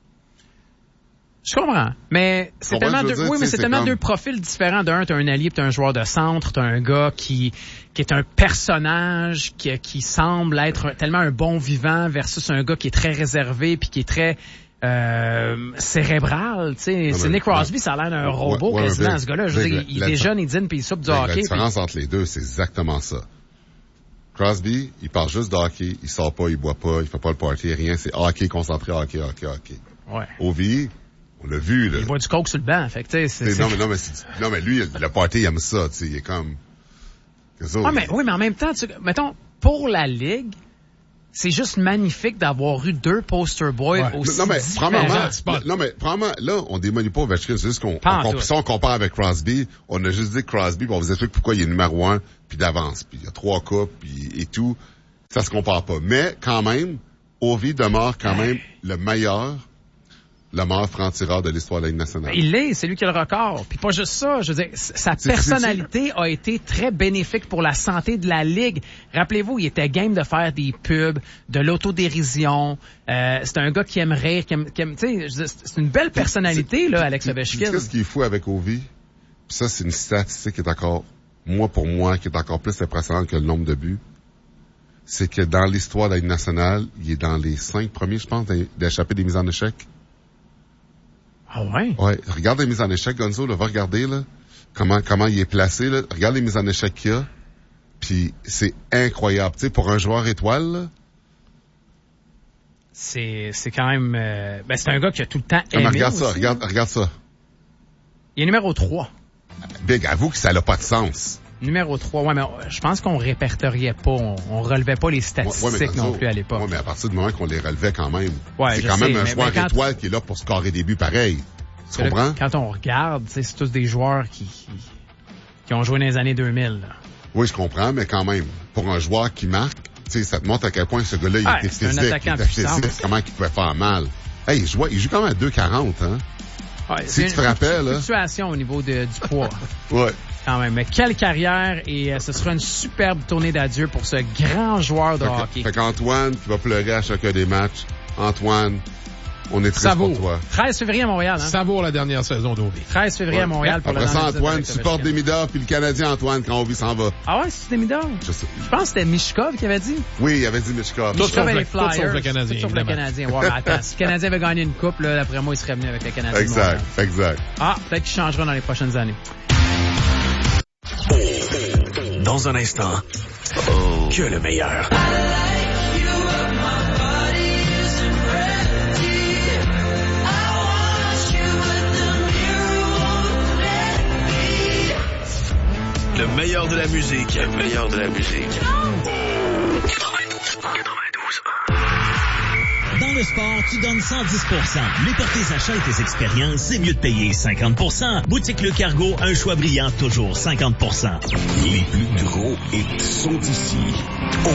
S3: Je comprends. Mais c'est tellement deux, dire, oui, mais c'est, c'est tellement comme... deux profils différents. D'un, t'as un allié, puis t'as un joueur de centre, t'as un gars qui, qui est un personnage, qui, qui semble être tellement un bon vivant versus un gars qui est très réservé puis qui est très, euh, cérébral, tu sais. C'est Nick Crosby, ça a l'air d'un robot ouais, ouais, quasiment, big, ce gars-là. Je veux dire, il déjeune, il dîne puis il soupe du hockey.
S1: La différence
S3: puis...
S1: entre les deux, c'est exactement ça. Crosby, il parle juste de hockey, il sort pas, il boit pas, il fait pas le party, rien. C'est hockey, concentré, hockey, hockey, hockey.
S3: Ouais.
S1: Ovi, on l'a vu, là.
S3: Il boit du coke sur le banc, fait que, tu sais, c'est, c'est...
S1: Non, mais, non, mais, c'est... non, mais lui, le party, il aime ça, tu sais, il est comme...
S3: Ah, mais, oui, mais en même temps, tu... mettons, pour la Ligue, c'est juste magnifique d'avoir eu deux poster boys ouais. aussi
S1: non, mais,
S3: différents.
S1: Non, mais, probablement, là, on démolit pas Ovechkin, c'est juste qu'on, on, si on compare avec Crosby, on a juste dit que Crosby, on vous explique pourquoi il est numéro un, puis d'avance, puis il y a trois coupes, puis et tout, ça se compare pas. Mais, quand même, Ovi demeure quand même le meilleur, le meilleur franc-tireur de l'histoire de la Ligue nationale.
S3: Il l'est, c'est lui qui a le record. Puis pas juste ça, je veux dire, sa c'est, personnalité c'est, c'est... a été très bénéfique pour la santé de la Ligue. Rappelez-vous, il était game de faire des pubs, de l'autodérision. Euh, c'est un gars qui aime rire, qui aime, qui aime tu sais, c'est une belle personnalité, c'est, là, Alex Ovechkin.
S1: Qu'est-ce qui est fou avec Ovi? Puis ça, c'est une statistique qui est encore, moi pour moi, qui est encore plus impressionnante que le nombre de buts. C'est que dans l'histoire de la Ligue nationale, il est dans les cinq premiers, je pense, d'échapper des mises en échec.
S3: Ah ouais?
S1: Ouais. Regarde les mises en échec, Gonzo, là. Va regarder, là. Comment, comment il est placé, là. Regarde les mises en échec qu'il y a. Puis c'est incroyable. Tu sais, pour un joueur étoile, là.
S3: C'est, c'est quand même, euh, ben, c'est un gars qui a tout le temps aimé.
S1: Ah, regarde
S3: aussi.
S1: ça, regarde, regarde ça.
S3: Il est numéro trois.
S1: Big, avoue que ça n'a pas de sens.
S3: Numéro trois, ouais, mais je pense qu'on répertoriait pas, on, on relevait pas les statistiques ouais, ouais, non plus à l'époque.
S1: Ouais, mais à partir du moment qu'on les relevait quand même,
S3: ouais,
S1: c'est quand
S3: sais,
S1: même un
S3: mais,
S1: joueur
S3: mais quand...
S1: étoile qui est là pour scorer des buts pareils. Tu
S3: là,
S1: comprends?
S3: Quand on regarde, c'est tous des joueurs qui, qui, qui ont joué dans les années deux mille. Là.
S1: Oui, je comprends, mais quand même, pour un joueur qui marque, tu sais, ça te montre à quel point ce gars-là, il
S3: ah,
S1: était
S3: c'est
S1: physique,
S3: un attaquant
S1: il était
S3: puissant.
S1: physique, comment il pouvait faire mal. Hey, il joue, il joue quand même à deux quarante, hein?
S3: Ouais,
S1: si tu te rappelles, là.
S3: Fluctuation au niveau de, du poids.
S1: Ouais.
S3: Quand même. Mais quelle carrière et euh, ce sera une superbe tournée d'adieu pour ce grand joueur de
S1: fait
S3: hockey.
S1: Fait qu'Antoine, qui va pleurer à chacun des matchs, Antoine, on est triste pour toi.
S3: treize février à Montréal, hein?
S2: Savoure la dernière saison d'Ovi.
S3: treize février ouais. à Montréal pour
S1: Après
S3: la
S1: ça, Antoine, supporte Demidov puis le Canadien Antoine quand Ovi s'en va.
S3: Ah ouais, c'est Demidov? Je sais. Je pense que c'était Mishkov qui avait dit.
S1: Oui, il avait dit Mishkov.
S3: Mishkov et les Flyers.
S2: Tout sauf le Canadien.
S3: Tout sauf le Canadien. Ouais, attends, si le Canadien avait gagné une coupe, là, d'après moi, il serait venu avec le Canadien.
S1: Exact, exact.
S3: Ah, peut-être qu'il changera dans les prochaines années.
S10: Dans un instant, oh. que le meilleur. Le meilleur de la musique. Le meilleur de la musique. quatre-vingt-douze. quatre-vingt-douze. Dans
S7: le sport, tu donnes cent dix pour cent. Mais pour tes achats et tes expériences, c'est mieux de payer cinquante pour cent. Boutique Le Cargo, un choix brillant, toujours cinquante pour cent.
S10: Les plus gros hits sont ici. Oh!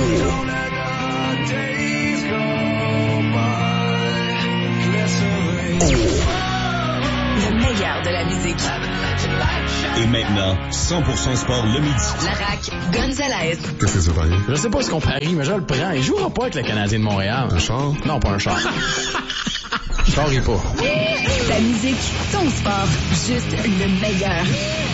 S9: Le meilleur de la musique.
S10: Et maintenant, cent pour cent sport le midi.
S9: Larac Gonzalez.
S1: Qu'est-ce que c'est parié?
S3: Je sais pas ce qu'on parie, mais je le prends. Il jouera pas avec le Canadien de Montréal.
S1: Un char?
S3: Non, pas un char. Je parie pas.
S9: La musique, ton sport, juste le meilleur.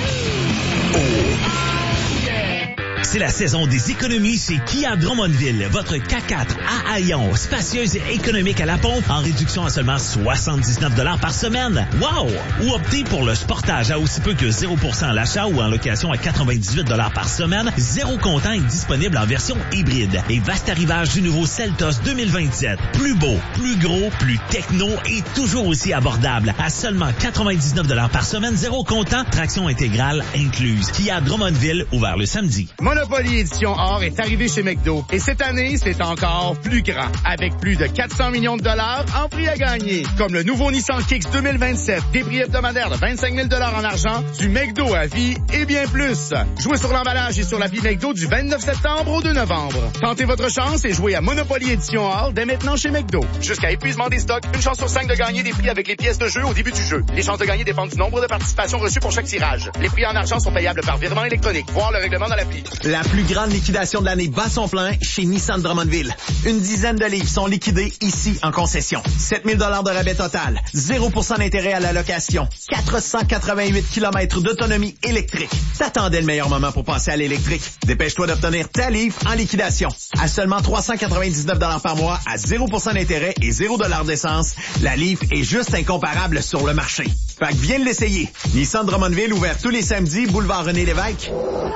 S7: C'est la saison des économies chez Kia Drummondville. Votre K quatre à Haillon, spacieuse et économique à la pompe, en réduction à seulement soixante-dix-neuf dollars par semaine. Wow! Ou optez pour le Sportage à aussi peu que zéro pour cent à l'achat ou en location à quatre-vingt-dix-huit dollars par semaine. Zéro comptant est disponible en version hybride. Et vaste arrivage du nouveau Seltos deux mille vingt-sept. Plus beau, plus gros, plus techno et toujours aussi abordable. À seulement quatre-vingt-dix-neuf dollars par semaine, zéro comptant, traction intégrale incluse. Kia Drummondville, ouvert le samedi.
S5: Monopoly Édition Or est arrivé chez McDo. Et cette année, c'est encore plus grand. Avec plus de quatre cents millions de dollars en prix à gagner. Comme le nouveau Nissan Kicks deux mille vingt-sept. Des prix hebdomadaires de vingt-cinq mille dollars en argent. Du McDo à vie et bien plus. Jouez sur l'emballage et sur l'appli McDo du vingt-neuf septembre au deux novembre. Tentez votre chance et jouez à Monopoly Édition Or dès maintenant chez McDo. Jusqu'à épuisement des stocks, une chance sur cinq de gagner des prix avec les pièces de jeu au début du jeu. Les chances de gagner dépendent du nombre de participations reçues pour chaque tirage. Les prix en argent sont payables par virement électronique. Voir le règlement dans l'appli.
S22: La plus grande liquidation de l'année bat son plein chez Nissan Drummondville. Une dizaine de livres sont liquidés ici en concession. sept mille dollars de rabais total. zéro pour cent d'intérêt à la location. quatre cent quatre-vingt-huit kilomètres d'autonomie électrique. T'attendais le meilleur moment pour passer à l'électrique. Dépêche-toi d'obtenir ta livre en liquidation. À seulement trois cent quatre-vingt-dix-neuf dollars par mois, à zéro pour cent d'intérêt et zéro dollars d'essence, la livre est juste incomparable sur le marché. Fait que viens l'essayer. Nissan Drummondville, ouvert tous les samedis, boulevard René Lévesque.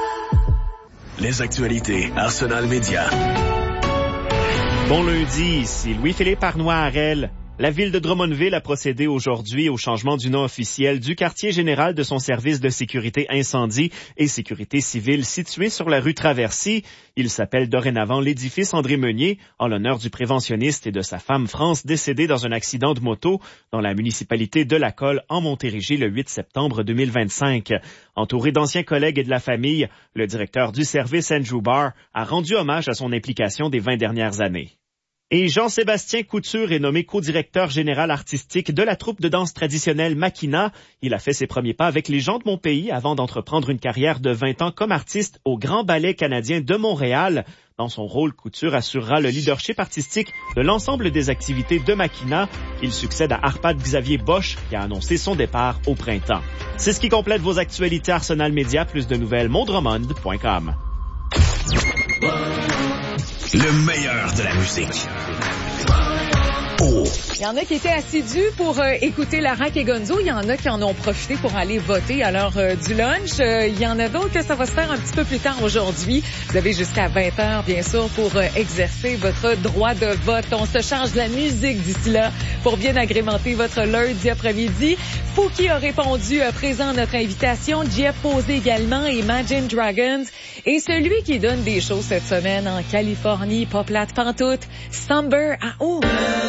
S10: Les actualités Arsenal Média.
S23: Bon lundi, ici Louis-Philippe Arnois-Harel. La ville de Drummondville a procédé aujourd'hui au changement du nom officiel du quartier général de son service de sécurité incendie et sécurité civile situé sur la rue Traversy. Il s'appelle dorénavant l'édifice André Meunier, en l'honneur du préventionniste et de sa femme France décédée dans un accident de moto dans la municipalité de La Colle en Montérégie le huit septembre deux mille vingt-cinq. Entouré d'anciens collègues et de la famille, le directeur du service Andrew Barr a rendu hommage à son implication des vingt dernières années. Et Jean-Sébastien Couture est nommé co-directeur général artistique de la troupe de danse traditionnelle Makina. Il a fait ses premiers pas avec les gens de mon pays avant d'entreprendre une carrière de vingt ans comme artiste au Grand Ballet canadien de Montréal. Dans son rôle, Couture assurera le leadership artistique de l'ensemble des activités de Makina. Il succède à Arpad Xavier Bosch qui a annoncé son départ au printemps. C'est ce qui complète vos actualités Arsenal Média. Plus de nouvelles, mondromond point com.
S10: Le meilleur de la musique. Oh.
S24: Il y en a qui étaient assidus pour euh, écouter Larac et Gonzo. Il y en a qui en ont profité pour aller voter à l'heure euh, du lunch. Euh, il y en a d'autres que ça va se faire un petit peu plus tard aujourd'hui. Vous avez jusqu'à vingt heures, bien sûr, pour euh, exercer votre droit de vote. On se charge de la musique d'ici là pour bien agrémenter votre lundi après-midi. Fouki a répondu euh, présent à notre invitation. Jeff Posé également, Imagine Dragons. Et celui qui donne des shows cette semaine en Californie, pas plate pantoute, Stumber à eau.